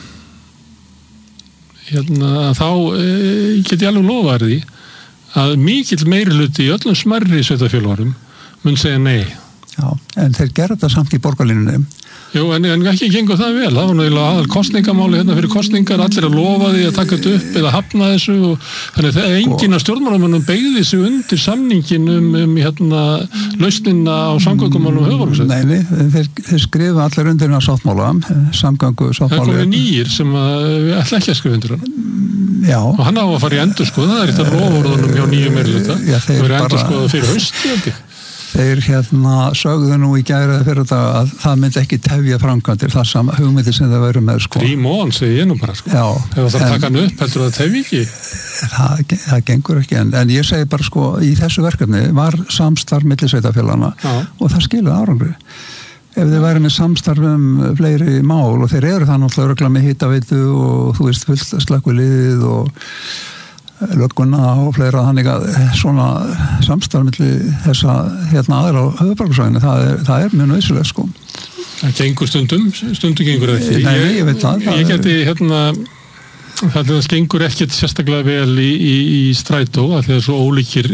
Þá get ég alveg lofa því að mikill meirihluti í öllum smærri sveitarfélögunum mun segja nei. Já, en þeir gera þetta samt í borgarlínunum. Jú, en ekki gengur það vel. Það var náttúrulega aðal kosningamáli fyrir kosningar, allir að lofa því að taka þetta upp eða hafna þessu og þannig að enginn af stjórnmálamönnum beygði sig undir samningin lausnina á samgöngumálum höfuðborgarsvæðis. Nei, þeir skrifa allir undir sáttmála, samgöngusáttmáli. Það komið nýjir sem við ætla ekki að skrifa undir hann. Já. Og hann á að fara í endurskoðun, það er eitt af loforðunum hjá nýjum meirihluta. Það verður endurskoðað fyrir haust, Þeir sögðu nú í gær fyrir þetta að það myndi ekki tefja framkvæmdir það sama hugmyndir sem það verður með sko. Dream on, segi ég nú bara sko. Já. Ef það taka hann upp, heldur það tefja ekki? Það gengur ekki, en ég segi bara sko, í þessu verkefni var samstarf milli sveitarfélaganna og það skiluði árangri. Ef þeir væri með samstarf fleiri mál og þeir eru það náttúrulega örugglega með hitaveitu og þú veist fullt slökkviliðið og lögguna og fleira þannig að svona samstarf milli þessa aðra á höfuðborgarsvæðinu, það er mjög nauðsynlegt sko. Það gengur stundum gengur það ekki. Nei, ég veit það. Ég geti það gengur ekkert sérstaklega vel í strætó að það er svo ólíkir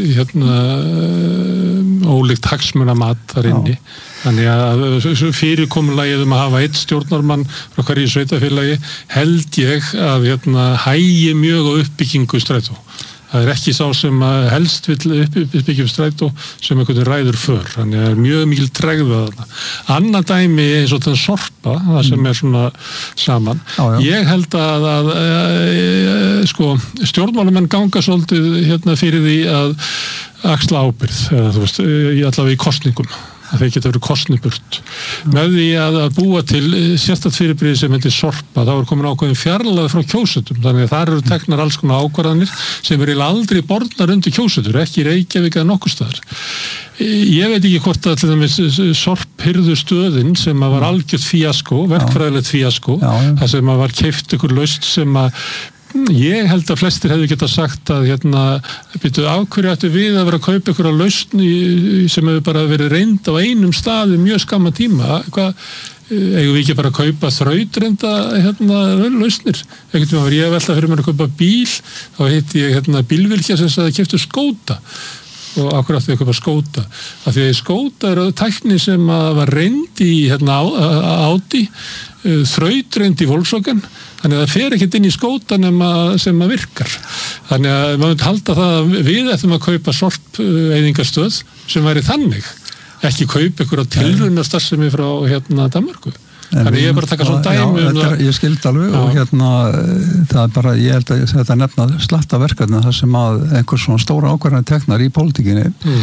ólíkt hagsmunamat þar inni. Þannig að fyrirkomulagið að hafa eitt stjórnarmann frá hverju sveitafélagi held ég að hægi mjög á uppbyggingu strætó. Það er ekki sá sem helst vill uppbyggjum strætó sem einhvern veginn ræður för. Þannig að það er mjög mikil tregða þarna. Annað dæmi eins og þann Sorpa, það sem er svona saman. Ég held að sko, stjórnmálamenn ganga svolítið fyrir því að axla ábyrgð, eða þú veist, allavega í kosningum. að þeir geta verið kosnir burt. Með því að búa til sérstakt fyrirbrigði sem heitir sorpa, þá komin ákveðin fjarlægð frá kjósendur, þannig að þar eru teknar alls konar ákvarðanir sem eru aldrei borðnar undir kjósendur, ekki í Reykjavík eða nokkuð staðar. Ég veit ekki hvort að til dæmis sorphirðustöðin sem var algjört fíaskó, verkfræðilegt fíaskó, það sem var keypt ykkur lausn sem að ég held að flestir hefðu getað sagt að byrju, af hverju ættu við að vera að kaupa ykkur að lausn sem hefur bara verið reynd á einum staði mjög skamma tíma, eigum við ekki bara að kaupa þrautreynda lausnir. Einhvern veginn var ég að velta fyrir mér að kaupa bíl, þá heiti ég bílvilkja sem sagði að keyptu skóta. Og akkur átti við að kaupa skóta af því að skóta eru tækni sem var reynd í Audi, þrautreind í Volkswagen, þannig að það fer ekkert inn í skóta sem virkar, þannig að maður myndi halda það að við ættum að kaupa sorpeyðingarstöð sem væri þannig, ekki kaupa ykkur á tilraunastarfsemi frá Danmörku. Þannig ég bara að taka svona dæmi það. Ég skildi alveg og það er bara, ég held að þetta nefna slatta verkefni þar sem að einhver svona stóra ákvarðanir teknar í pólitíkinni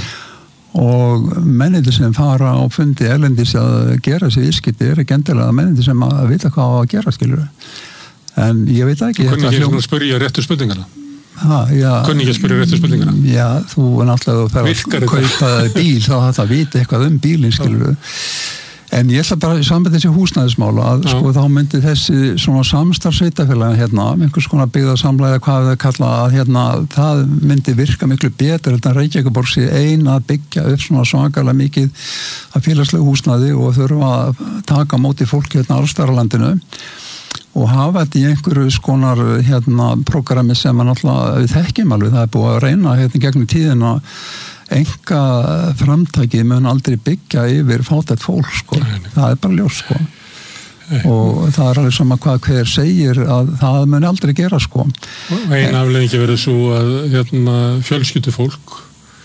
og mennindi sem fara á fundi erlendis að gera þessi viðskipti ekki endilega mennindi sem að vita hvað á að gera, skilur. En ég veit ekki. Kunni ekki svona spyrja réttu spurningana? Kunni ekki spyrja réttu spurningana? Já, þú er náttúrulega þegar að kaupa bíl þá þetta vita eitthvað bílinn, skilur. En ég ætla bara í sambandi þessi húsnæðismála að sko þá myndi þessi svona samstarfssveitarfélag einhvers konar byggðarsamlega hvað við kalla að það myndi virka miklu betur en Reykjavíkurborg sé ein að byggja upp svona svakalega mikið af félagslegu húsnæði og þurfa að taka móti fólki alls staðar á landinu og hafa þetta í einhverju skonar prógrami sem náttúrulega við þekkjum alveg, það er búið að reyna gegnum tíðina enga framtækið mun aldrei byggja yfir fátækt fólk, sko. Það er bara ljós, sko. Og það er alveg sama hvað hver segir að það mun aldrei gera, sko. Og eina afleiðingi verður svo að fjölskyldufólk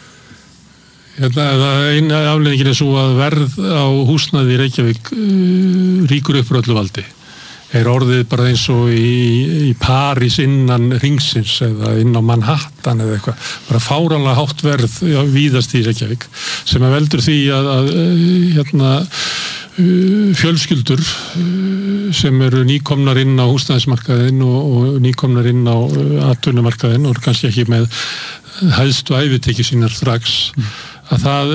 eina afleiðingin er svo að verð á húsnæði í Reykjavík ríkur upp frá öllu valdi. Er orðið bara eins og í París innan ringsins eða inn á Manhattan eða eitthvað, bara fáranlega hátt verð víðast í Reykjavík sem að veldur því að fjölskyldur sem eru nýkomnar inn á húsnæðismarkaðinn og nýkomnar inn á atvinnumarkaðinn og kannski ekki með hæðstu ævitekki sínar strax að það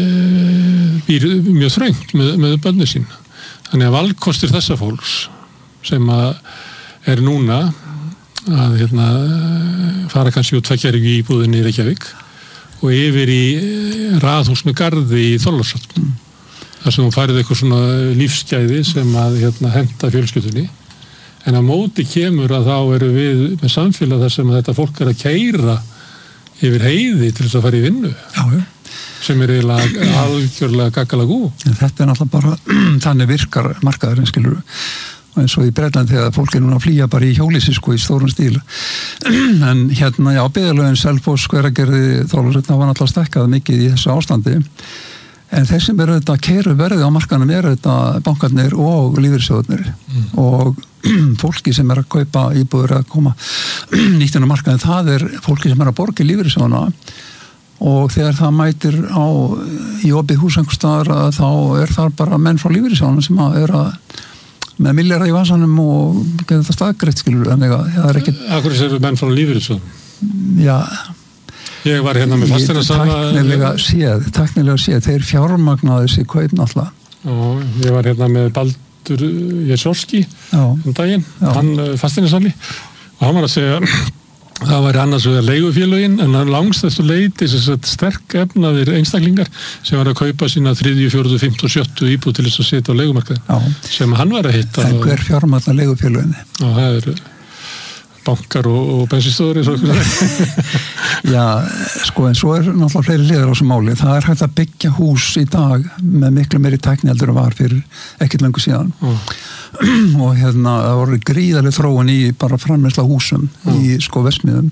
býr mjög þröngt með börnin sín. Þannig að valkostir þessa fólks sem er núna að fara kannski úr 2 íbúðinni í Reykjavík og yfir í raðhús með garði í Þorlákshöfn. Þar sem hún færið eitthvað svona lífsgæði sem að henta fjölskyldunni. En á móti kemur að þá eru við með samfélag þar sem að þetta fólk er að keyra yfir heiði til þess að fara í vinnu. Sem er eiginlega algjörlega gaggalagú. Þetta er náttúrulega bara þannig virkar markaðurinn, skilur eins og í Bretland þegar fólk er núna að flýja bara í hjólísi sko í stórum stíl en byggðarlögin Selfoss, Hveragerði, Þorlákshöfn var náttúrulega stekkað mikið í þessu ástandi en þeir sem eru þetta keyru verðið á markanum eru þetta bankarnir og lífeyrissjóðirnir og fólki sem er að kaupa íbúður að koma nýtt inn á markaðin, það er fólki sem er að borga í lífeyrissjóðina og þegar það mætir í opið hús einhvers staðar þá er það bara menn frá lífeyrissjóðina sem er að með milljarða í vasanum og getur þetta staðgreitt, skilur, en það er ekki... Akkur séu menn frá lífeyrissjóðum? Já. Ég var með fasteignasala... Tæknilega séð, þeir fjármagnaði þessi kaup náttúrulega. Já, ég var með Baldur Jesórski daginn, hann fasteignasali og hann var að segja það væri annars vegar leigufélögin en langstæstu leiti sterk efnaðir einstaklingar sem var að kaupa sína 3., 4., 5. og 7. íbúð til þess að setja á leigumarkaðin sem hann var að hitta. En hver fjármagnar leigufélöginni? Það eru bankar og bensinstöðvar Já, sko en svo er náttúrulega fleiri hliðar á þessu máli. Það er hægt að byggja hús í dag með miklu meiri tækni heldur en var fyrir ekkert löngu síðan og það voru gríðarlega þróun í bara framleiðsla húsum í sko verksmiðjum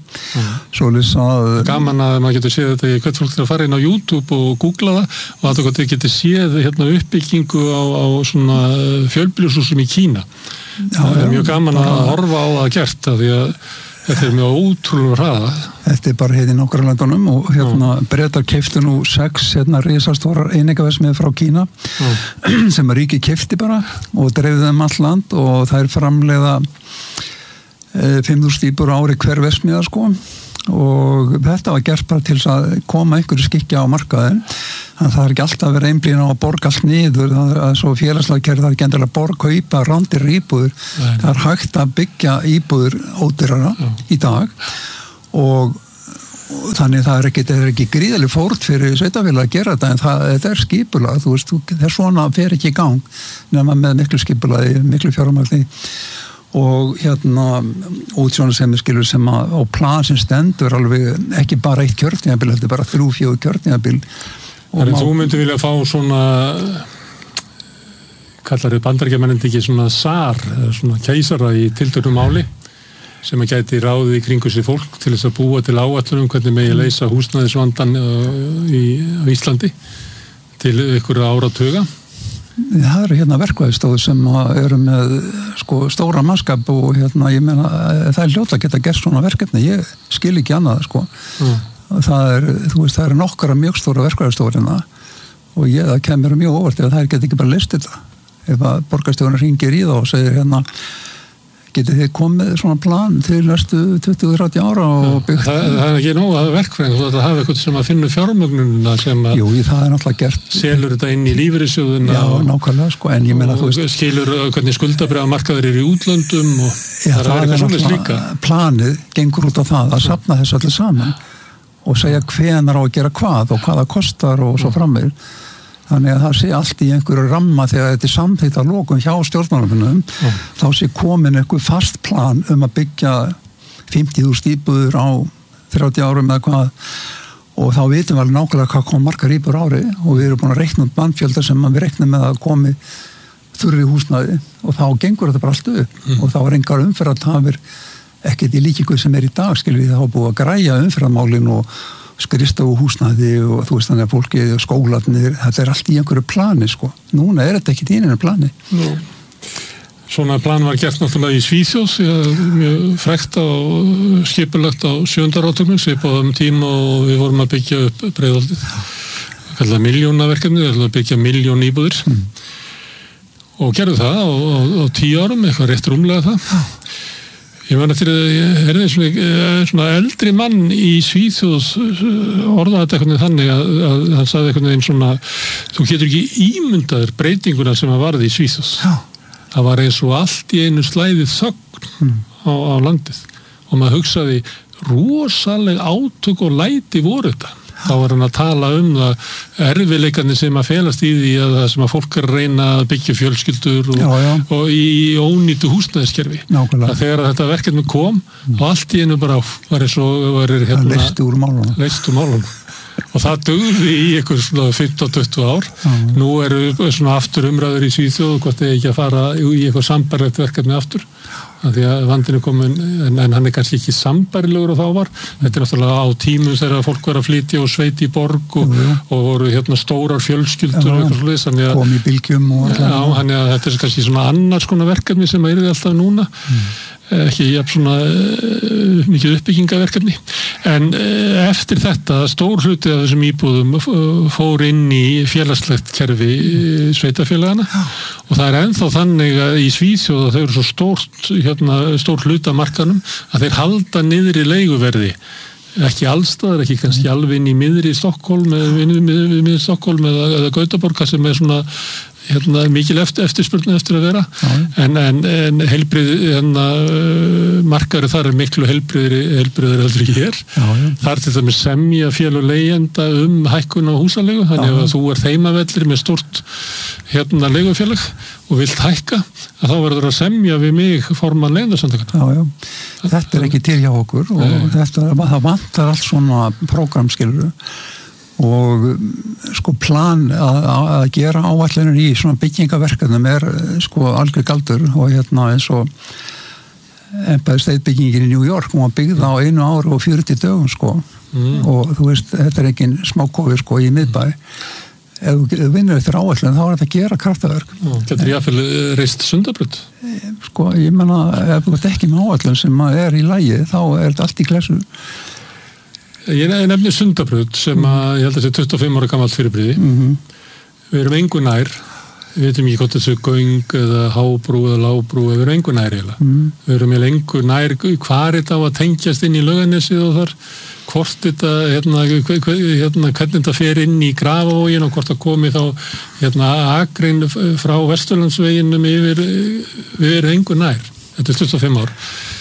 Gaman að maður getur séð þetta hvert fólk er að fara inn á YouTube og googla það og að það getur séð uppbyggingu á svona fjölbýlishúsum í Kína. Það er mjög gaman að horfa á það gert því að þetta er mjög ótrúlega hraða Þetta er bara í nágrannlöndunum og Bretar keyptu nú 6 risastórar einingaverksmiðjur frá Kína sem að ríkið keypti bara og dreifði þeim allt land og þær framleiða 5.000 íbúðir á ári hver verksmiðja sko og þetta var gert bara til að koma einhverju skikja á markaðin þannig að það er ekki alltaf að vera einblíðin á að borga allt niður, það er svo félagslega kerfi, það er ekki endilega að borga og kaupa randir íbúðir, það er hægt að byggja íbúðir ódýrara í dag og þannig það er ekki gríðaleg fórn fyrir sveitafélag að gera þetta en þetta er skipulag, þú veist, það svona fer ekki í gang nema með miklu skipulagi, miklu fjármagni og útsjónarsemi skilur sem á plan sem stendur alveg ekki bara 1 kjörtímabil, þetta er bara 3-4 kjörtímabil. En þú myndi vilja fá svona kallar þið Bandaríkjamenn ekki svona SAR, svona keisara í tilteknu máli sem að gæti ráðið í kringu sér fólk til þess að búa til áætlunum hvernig megi leysa húsnæðisvandann á Íslandi til einhverja áratuga. Það eru verkvæðistofur sem eru með stóra mannskap og ég meina það er hljóta að geta gert svona verkefni, ég skil ekki annað sko. Það er nokkra mjög stóra verkvæðistofur og það kemur mjög óvart ef það get ekki bara list þetta. Ef að borgarstjórinn hringir í það og segir getið þið komið svona plan til næstu 20-30 ára og byggt? Það er ekki nóg að verkfræðing, þú hafa eitthvað sem að finna fjármögnununa sem að Jú, það er náttúrulega gert. Selur þetta inn í lífeyrissjóðuna. Já, nákvæmlega, sko, en ég meina þú veist. Skilur hvernig skuldabréfamarkaðir eru í útlöndum og það er eitthvað svona slíka. Planið gengur út á það að safna þessu allir saman og segja hvenar á að gera hvað og hvað það kostar og svo framvegir. Þannig að það sé allt í einhverju ramma þegar þetta er samþykkt að lokum hjá stjórnmálafunum þá sé komin einhver fast plan að byggja 50.000 íbúður á 30 árum eða hvað og þá vitum við alveg nákvæmlega hvað kom margar íbúður ári og við erum búin að reikna út mannfjölda sem við reiknum með að komi þurri húsnæði og þá gengur þetta bara allt upp og þá er engar umferðartafir ekkert í líkingu sem í dag skilur við þá búið að græja umferðarmálin og skrifstofu húsnæði og þú veist þannig að fólki og skólarnir, þetta er allt í einhverju plani sko. Núna er þetta ekki í einu plani. Svona plan var gert náttúrulega í Svíþjóð mjög frægt og skipulagt á 7. áratugnum svipaðum tíma og við vorum að byggja upp Breiðholdið. Kallað milljónaverkefni, við byggja 1 milljón íbúðir og gerðu það á 10 árum, eitthvað rétt rúmlega það. Ég man eftir að ég herði svona eldri mann í Svíþjóð orðaði þetta eitthvað þannig að hann sagði eitthvað svona þú getur ekki ímyndaður breytinguna sem að varði í Svíþjóð. Það var eins og allt í einu slæðið þögn á landið og maður hugsaði rosaleg átök og læti voru þetta. Þá var hann að tala það erfiðleikarnir sem að felast í því að það sem að fólk er að reyna að byggja fjölskyldur og í ónýtu húsnæðiskerfi. Nákvæmlega. Þegar þetta verkefni kom og allt í einu bara var eins og leist úr málunum. Og það dugði í einhver svona 15-20 ár. Nú eru svona aftur umræður í Svíþjóð hvort þeir ekki að fara í eitthvað sambærilegt verkefni aftur. Því að vandinn komin, en hann kannski ekki sambærilegur og þá var. Þetta er náttúrulega á tímum þegar fólk var að flytja og sveiti í borg og voru stórar fjölskyldur og eitthvað svoleiðis. Kom í bylgjum og þannig að þetta er kannski svona annars konar verkefni sem er alltaf núna. Ekki svona mikið uppbyggingaverkefni en eftir þetta stór hluti af þessum íbúðum fór inn í félagslegt kerfi sveitafélagana og það er ennþá þannig að í Svíþjóð að þau eru svo stór hluti af markanum að þeir halda niðri leiguverði ekki allstaðar, ekki kannski alveg inn í miðri Stokkólm eða Gautaborg sem er svona mikil eftirspurn eftir að vera en heilbrigð markaður þar er miklu heilbrigðir heldur ekki hér. Það er til dæmis semja félög leigjenda hækkun á húsaleigu þannig að þú ert heimavellir með stórt leigufélag og vilt hækka að þá verður að semja við mig formann leigjendasamtakanna. Þetta er ekki til hjá okkur og það vantar allt svona prógramskilur og plan að gera áætlanir í svona byggingaverkefnum er algjör galdur og eins og Empire State byggingin í New York hún var byggð á 1 ári og 40 dögum og þú veist, þetta er ekki smákofi í miðbæ ef þú vinnur eftir áætlun þá er þetta að gera kraftaverk. Getur jáfnvel reist Sundabraut? Ég menna ef þú ert ekki með áætlun sem er í lagi þá er þetta allt í klessu. Ég nefni Sundabraut sem að ég held að sé 25 ára gamalt fyrirbrigði. Við erum engu nær, við veitum ekki hvort þessu göng eða hábrú eða lágbrú, við erum engu nær eiginlega. Við erum engu nær, hvar þetta á að tengjast inn í Laugarnesið og þar, hvort þetta, hvernig þetta fer inn í Grafavoginn og hvort það komi þá akrein frá Vesturlandsveginum yfir, við erum engu nær. Þetta er 25 ár.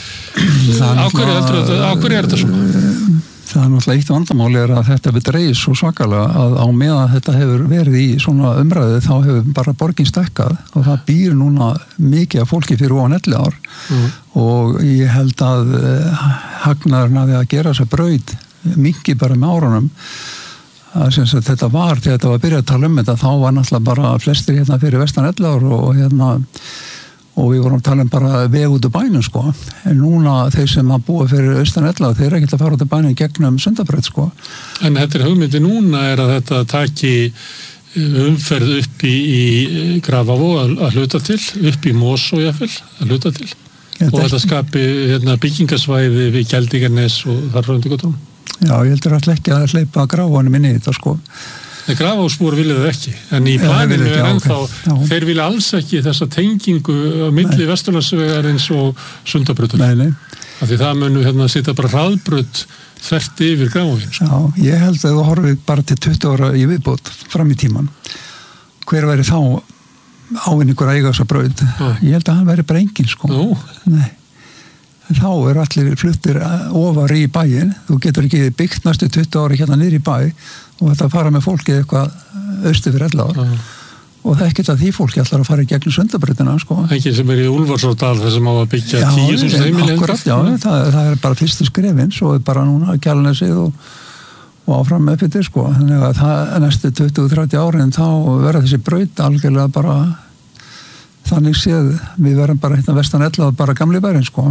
Á hverju er þetta svona? Það er náttúrulega eitt vandamáli er að þetta við dreigist svo svakalega að á meðan þetta hefur verið í svona umræðu þá hefur bara borgin stækkað og það býr núna mikið af fólki fyrir ofan 11 ár og ég held að hagnaðurinn að því að gera þessa braut minki bara með árunum að þetta var, þegar þetta var að byrja að tala þetta þá var náttúrulega bara flestir hérna fyrir vestan 11 ár og við vorum að tala bara veg út úr bænum sko, en núna þeir sem að búa fyrir austan 11, þeir ekki að fara út úr bænum gegnum Sundabraut sko. En þetta er hugmyndi núna er að þetta taki umferð upp í Grafavog að hluta til, upp í Mosó jafnvel að hluta til og þetta skapi byggingasvæði við Geldingarnes og þar frá undir göttunum. Já, ég heldur alltaf ekki að hleypa Grafavanum inn í þetta sko. Grafavogspor vilja það ekki, en í planinu er ennþá, þeir vilja alls ekki þessa tengingu á milli Vesturlandsvegarins og Sundabrautar. Því það munu sitja bara hraðbraut þvert yfir Grafavoginn. Já, ég held að þú horfið bara til 20 ára í viðbót fram í tíman. Hver væri þá ávinningur að eiga þessa braut? Ég held að hann væri bara enginn sko. Nei. Þá allir fluttir ofar í bæinn. Þú getur ekki byggt næstu 20 ári hérna niður í bæ og þetta fara með fólki eitthvað austur fyrir 11 ár og það er ekkert að því fólki allar að fara í gegnum Sundabrautina sko. Ekki sem er í Úlfarsárdal þar sem á að byggja 10.000 heimili. Já, það er bara fyrstu skrefin svo er bara núna Kjalarnesið og áfram með fyrir sko. Þannig að það næstu 20-30 árin þá verða þessi braut algjörlega bara þannig séð við verðum bara hérna vestan 11 bara gamli bærin sko.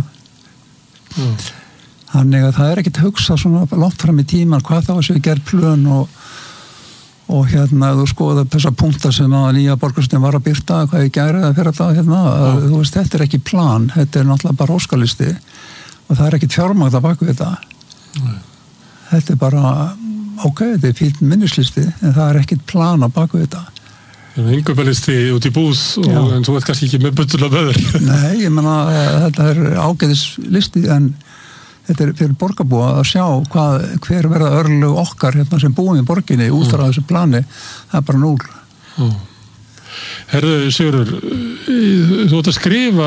Þannig að það er ekkert hugsa svona langt fram í tíman hvað þá sem við gerum plön og þú skoða þessa punktar sem að nýja borgarstjórnin var að birta hvað ég gæri það fyrir það þú veist, þetta er ekki plan, þetta er náttúrulega bara óskalisti og það er ekkert fjármagn að baka þetta þetta er bara þetta er fínt minnislisti en það er ekkert plan að baka þetta Yngöpalisti út í búð en þú ert kannski ekki með bull af öður. Nei, ég menna þetta er ágæðislisti en þetta er fyrir borgarbúa að sjá hver verða örlög okkar hérna sem búum í borginni út frá þessu plani, það er bara 0. Herðu Sigurður, þú ert að skrifa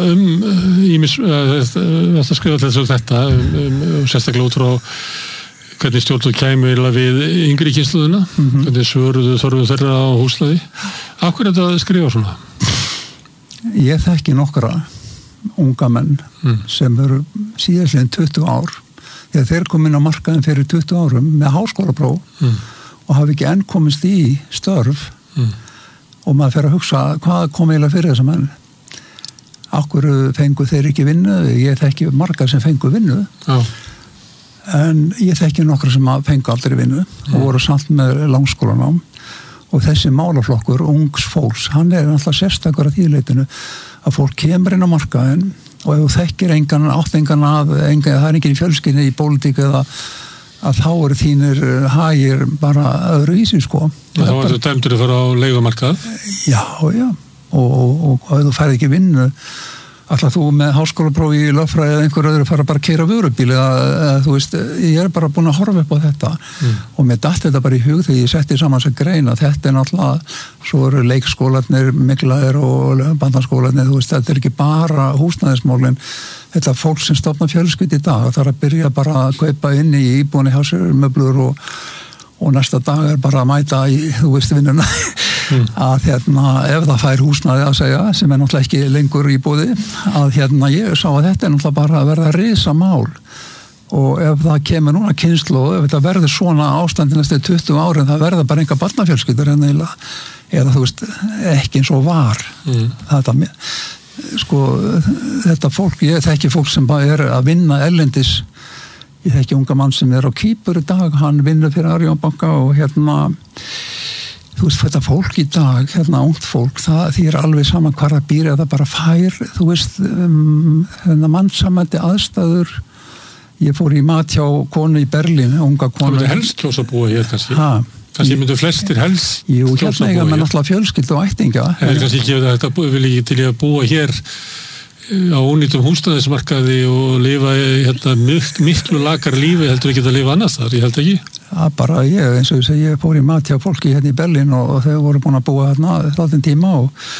að skrifa til þessu þetta sérstaklega út frá hvernig stjórnvöld kæmu við yngri kynslóðina, hvernig svöruðu þörfu þeirra á húsnæði. Af hverju er þetta að skrifa svona? Ég þekki nokkra unga menn sem eru síðastliðin 20 ár þegar þeir kom inn á markaðin fyrir 20 árum með háskólapróf og hafi ekki enn komist í störf og maður fer að hugsa hvað kom eiginlega fyrir þessa menn. Af hverju fengu þeir ekki vinnu? Ég þekki marga sem fengu vinnu. En ég þekki nokkra sem fengu aldrei vinnu og voru samt með langskólanám og þessi málaflokkur, ungs fólks, hann er náttúrulega sérstakur að því leitinu að fólk kemur inn á markaðin og ef þú þekkir það er enginn í fjölskyldu í pólitík eða að þá eru þínir hagir bara öðru í sig sko. Þá er þú dæmdur að fara á leigumarkað? Já, og ef þú færð ekki vinnu alltaf þú með háskólaprófi í lögfræði eða einhver öðru fara bara að keyra vörubíl eða þú veist, ég er bara búin að horfa upp á þetta og mér datt þetta bara í hug þegar ég setti saman þess að greina þetta er náttúrulega, svo eru leikskólarnir miklaðir og bandaskólarnir þú veist, þetta er ekki bara húsnæðismálin þetta er fólk sem stofna fjölskyldu í dag það er að byrja bara að kaupa inn í íbúinni hjá sér möblur og næsta dag er bara að mæta í, þú veist, vinnuna að ef það fær húsnæði að segja sem er náttúrulega ekki lengur í búði að ég sá að þetta er náttúrulega bara að verða risamál og ef það kemur núna kynslóð ef þetta verður svona ástandi næstu 20 árin það verða bara enga barnafjölskyldur eða þú veist, ekki eins og var þetta fólk, ég þekki fólk sem bara er að vinna erlendis ég þekki unga mann sem er á Kýpur í dag hann vinnur fyrir Arion banka og þú veist, þetta fólk í dag, ungt fólk, því er alveg saman hvar það býr eða bara fær, þú veist, mannsamandi aðstæður Ég fór í mat hjá konu í Berlín, unga konu. Það helst kjósa að búa hér kannski. Kannski myndu flestir helst kjósa að búa hér. Jú, hérna eiga með náttúrulega fjölskyldu og ættinga. En kannski ekki þetta vil ekki til að búa hér á ónýtum húsnæðismarkaði og lifa hérna miklu lakar lífi heldur ekki að lifa annars þar, ég held ekki. Já, bara eins og ég segi, ég fór í mat hjá fólki hérna í Berlín og þau voru búin að búa hérna þáttinn tíma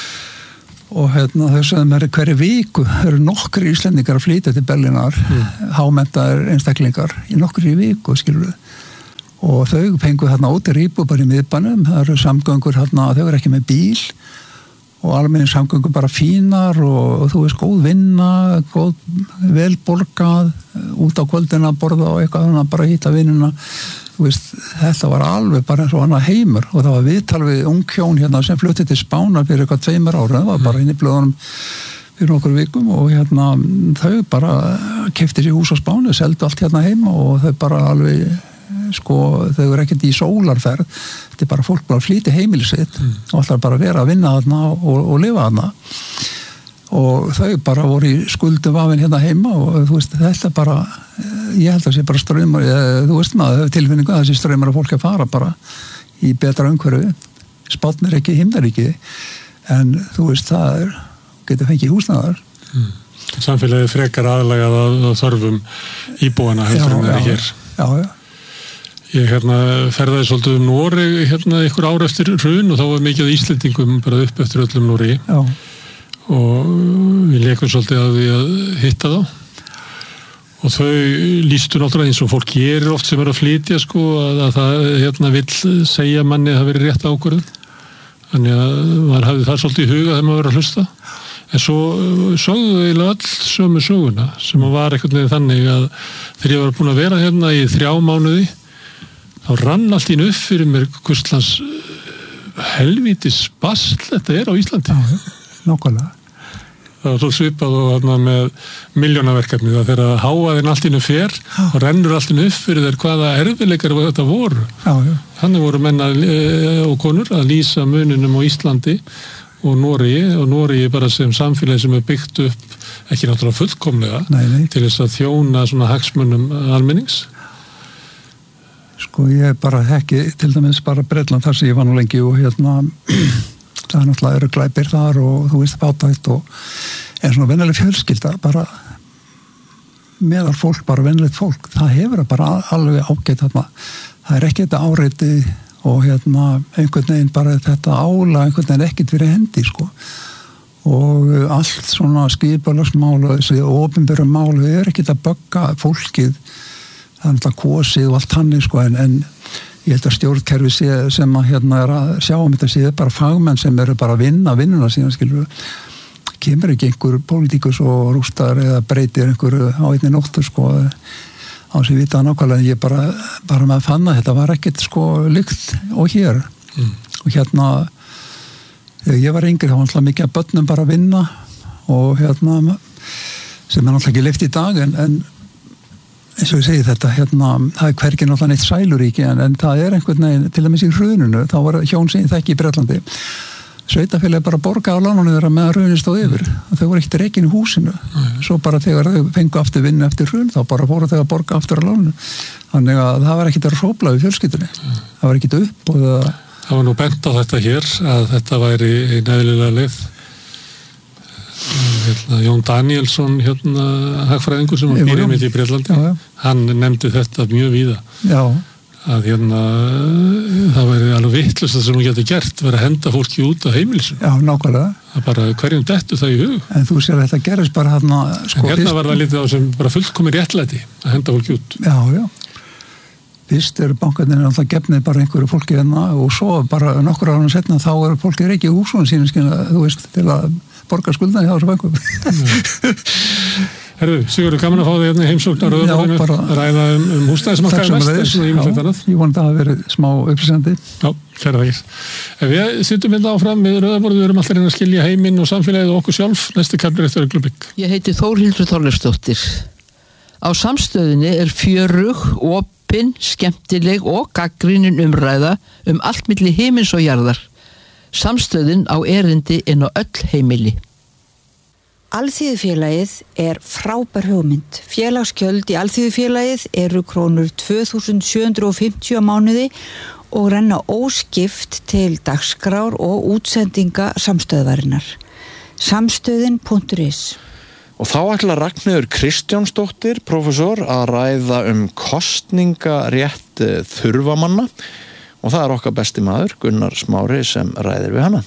og hérna þau sagði mér hverju viku eru nokkri Íslendingar að flytja til Berlínar, hámenntaðir einstaklingar í nokkri viku, skilur við. Og þau fengu hérna út í íbúð bara í miðbænum, það eru samgöngur hérna, þau eru ekki með bíl og almenni samgöngur bara fínar og þú veist, góð vinna, góð velborgað, út á kvöldina að borða og eitthvað, þannig að bara hýta vinnuna. Þú veist, þetta var alveg bara eins og annað heimur og það var viðtal við ung hjón hérna sem flutti til Spánar fyrir eitthvað 2 ára, það var bara inn í blöðunum fyrir nokkur vikum og hérna þau bara keyptu sér hús á Spáni, seldu allt hérna heima og þau bara alveg, sko, þau eru ekkert í sólarferð, þetta bara fólk bara flýti heimili sitt og ætlar bara að vera að vinna þarna og lifa þarna og þau bara voru í skuldum vafin hérna heima og þú veist, þetta bara ég held að það sé bara ströymar, þú veist maður tilfinningu að þessi ströymar að fólk að fara bara í betra umhverfi. Spánn er ekki himnaríki en þú veist, það getur fengið húsnæðar. Samfélagið frekar aðlagað að þörfum íbúana heldur en það hér. Já. Ég ferðaði svolítið Noreg ykkur ár eftir hrun og þá var mikið Íslendingum bara upp eftir öllum Noregi. Já. Og við leikum svolítið að við að hitta þá og þau lýstu náttúrulega eins og fólk gerir oft sem að flytja sko að það vill segja manni að það veri rétt ákvörðun þannig að maður hafði það svolítið í huga þegar maður var að hlusta en svo sögðu þau eiginlega öll sömu söguna sem var einhvern veginn þannig að þegar ég var búin að vera hérna í 3 mánuði þá rann allt í upp fyrir mér hvurslans helvítis basl þetta er á Íslandi. Nákvæmlega. Það var svo svipað og með milljónaverkefni þegar háaðinn allt innu fer og rennur allt innu upp fyrir þeir hvaða erfiðleikar þetta voru. Þannig voru menn og konur að lýsa muninum á Íslandi og Noregi bara sem samfélagi sem er byggt upp ekki náttúrulega fullkomlega til þess að þjóna svona hagsmunum almennings. Sko ég bara þekki til dæmis bara Bretland þar sem ég var nú lengi og hérna það er náttúrulega eru glæpir þar og þú veist fátækt og en svona venjuleg fjölskylda bara meðal fólk, bara venjulegt fólk það hefur bara alveg ágætt þarna það er ekki þetta áreiti og hérna einhvern veginn bara þetta ála einhvern veginn ekkert fyrir hendi sko og allt svona skipulagsmál og þessi opinberu mál við erum ekkert að bögga fólkið það er náttúrulega kosið og allt hannig sko en ég held að stjórnkerfi sem að hérna er að sjá þetta sé bara fagmenn sem eru bara að vinna vinnuna sína skilur kemur ekki einhver pólitíkus og rústar eða breytir einhverju á einni nóttu sko á sem vita nákvæmlega ég bara með að fanna þetta var ekkert sko lykt og hér og hérna þegar ég var yngri þá var alltaf mikið að börnum bara að vinna og hérna sem er alltaf ekki lyft í dag en eins og ég segi þetta, hérna, það er hvergi náttúrulega neitt sæluríki en það er einhvern veginn, til dæmis í hruninu, þá var hjón sem það ekki í Bretlandi. Sveitafélagi bara borga á lánunum þeirra meðan hrunið stóð yfir. Þau voru ekkert rekin í húsinu. Svo bara þegar þau fengu aftur vinnu eftir hrun, þá bara fóru þau að borga aftur á lánunum. Þannig að það var ekkert að hrófla við fjölskyldunni. Það var ekkert upp og það var nú bent á þetta hér, að þetta væri ein eðlilega leið. Jón Danielsson hagfræðingur sem býr einmitt í Bretlandi hann nefndi þetta mjög víða að það væri alveg vitlaust það sem hún geti gert verið að henda fólki út af heimilisum nákvæmlega það bara hverjum dettu það í hug en þú sér að þetta gerist bara sko, en var það litið á sem bara fullkomin réttlæti að henda fólki út fyrst eru bankarnir alltaf gefnið bara einhverju fólki og svo bara nokkur ára setna þá eru fólki ekki í húsunum sínum þú veist til að borga skuldaði hjá þessu bankum. Herðu, Sigurður, gaman að fá þig hérna heimsóknar Rauðaborðinu, ræða húsnæðismarkaði mest og ímyndilegt annað. Ég vonandi að það hafi verið smá upplýsandi. Já, kæra þakkir. Ef við sittum hérna áfram við Rauðaborðinu, við erum alltaf reyna að skilja heiminn og samfélagið og okkur sjálf, næsti kafli eftir Augnablik. Ég heiti Þórhildur Þorleifsdóttir. Á Samstöðinni er fjörug, opin, skemmtileg og gagnrýnin umræða allt milli himins og jarðar. Samstöðin á erindi inn á öll heimili. Alþýðufélagið er frábær hugmynd. Félagsgjöld í Alþýðufélagið eru krónur 2750 á mánuði og renna óskipt til dagskrár og útsendinga samstöðvarinnar. Samstöðin.is. Og þá ætla Ragnheiður Kristjánsdóttir, prófessor, að ræða kostningarétt þurfamanna og það okkar besti maður, Gunnar Smári, sem ræðir við hana.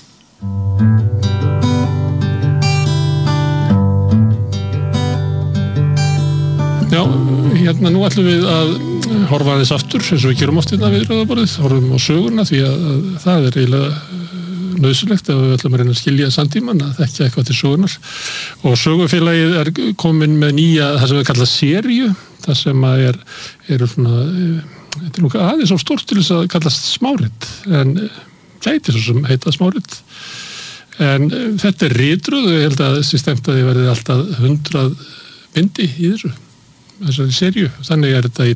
Já, nú ætlum við að horfa aðeins aftur, eins og við gerum oft við rauðaborðið, horfum á söguna því að það eiginlega nauðsynlegt ef við ætlum að reyna að skilja samtímann að þekkja eitthvað til sögunar. Og sögufélagið komin með nýja, það sem við kalla seríu, það sem eru svona, þetta nú aðeins of stórt til þess að kallast smárit, en gæti svo sem heita smárit. En þetta ritröð, ég held að þessi stemt að þið verði alltaf 100 bindi í þessari seríu. Þannig þetta í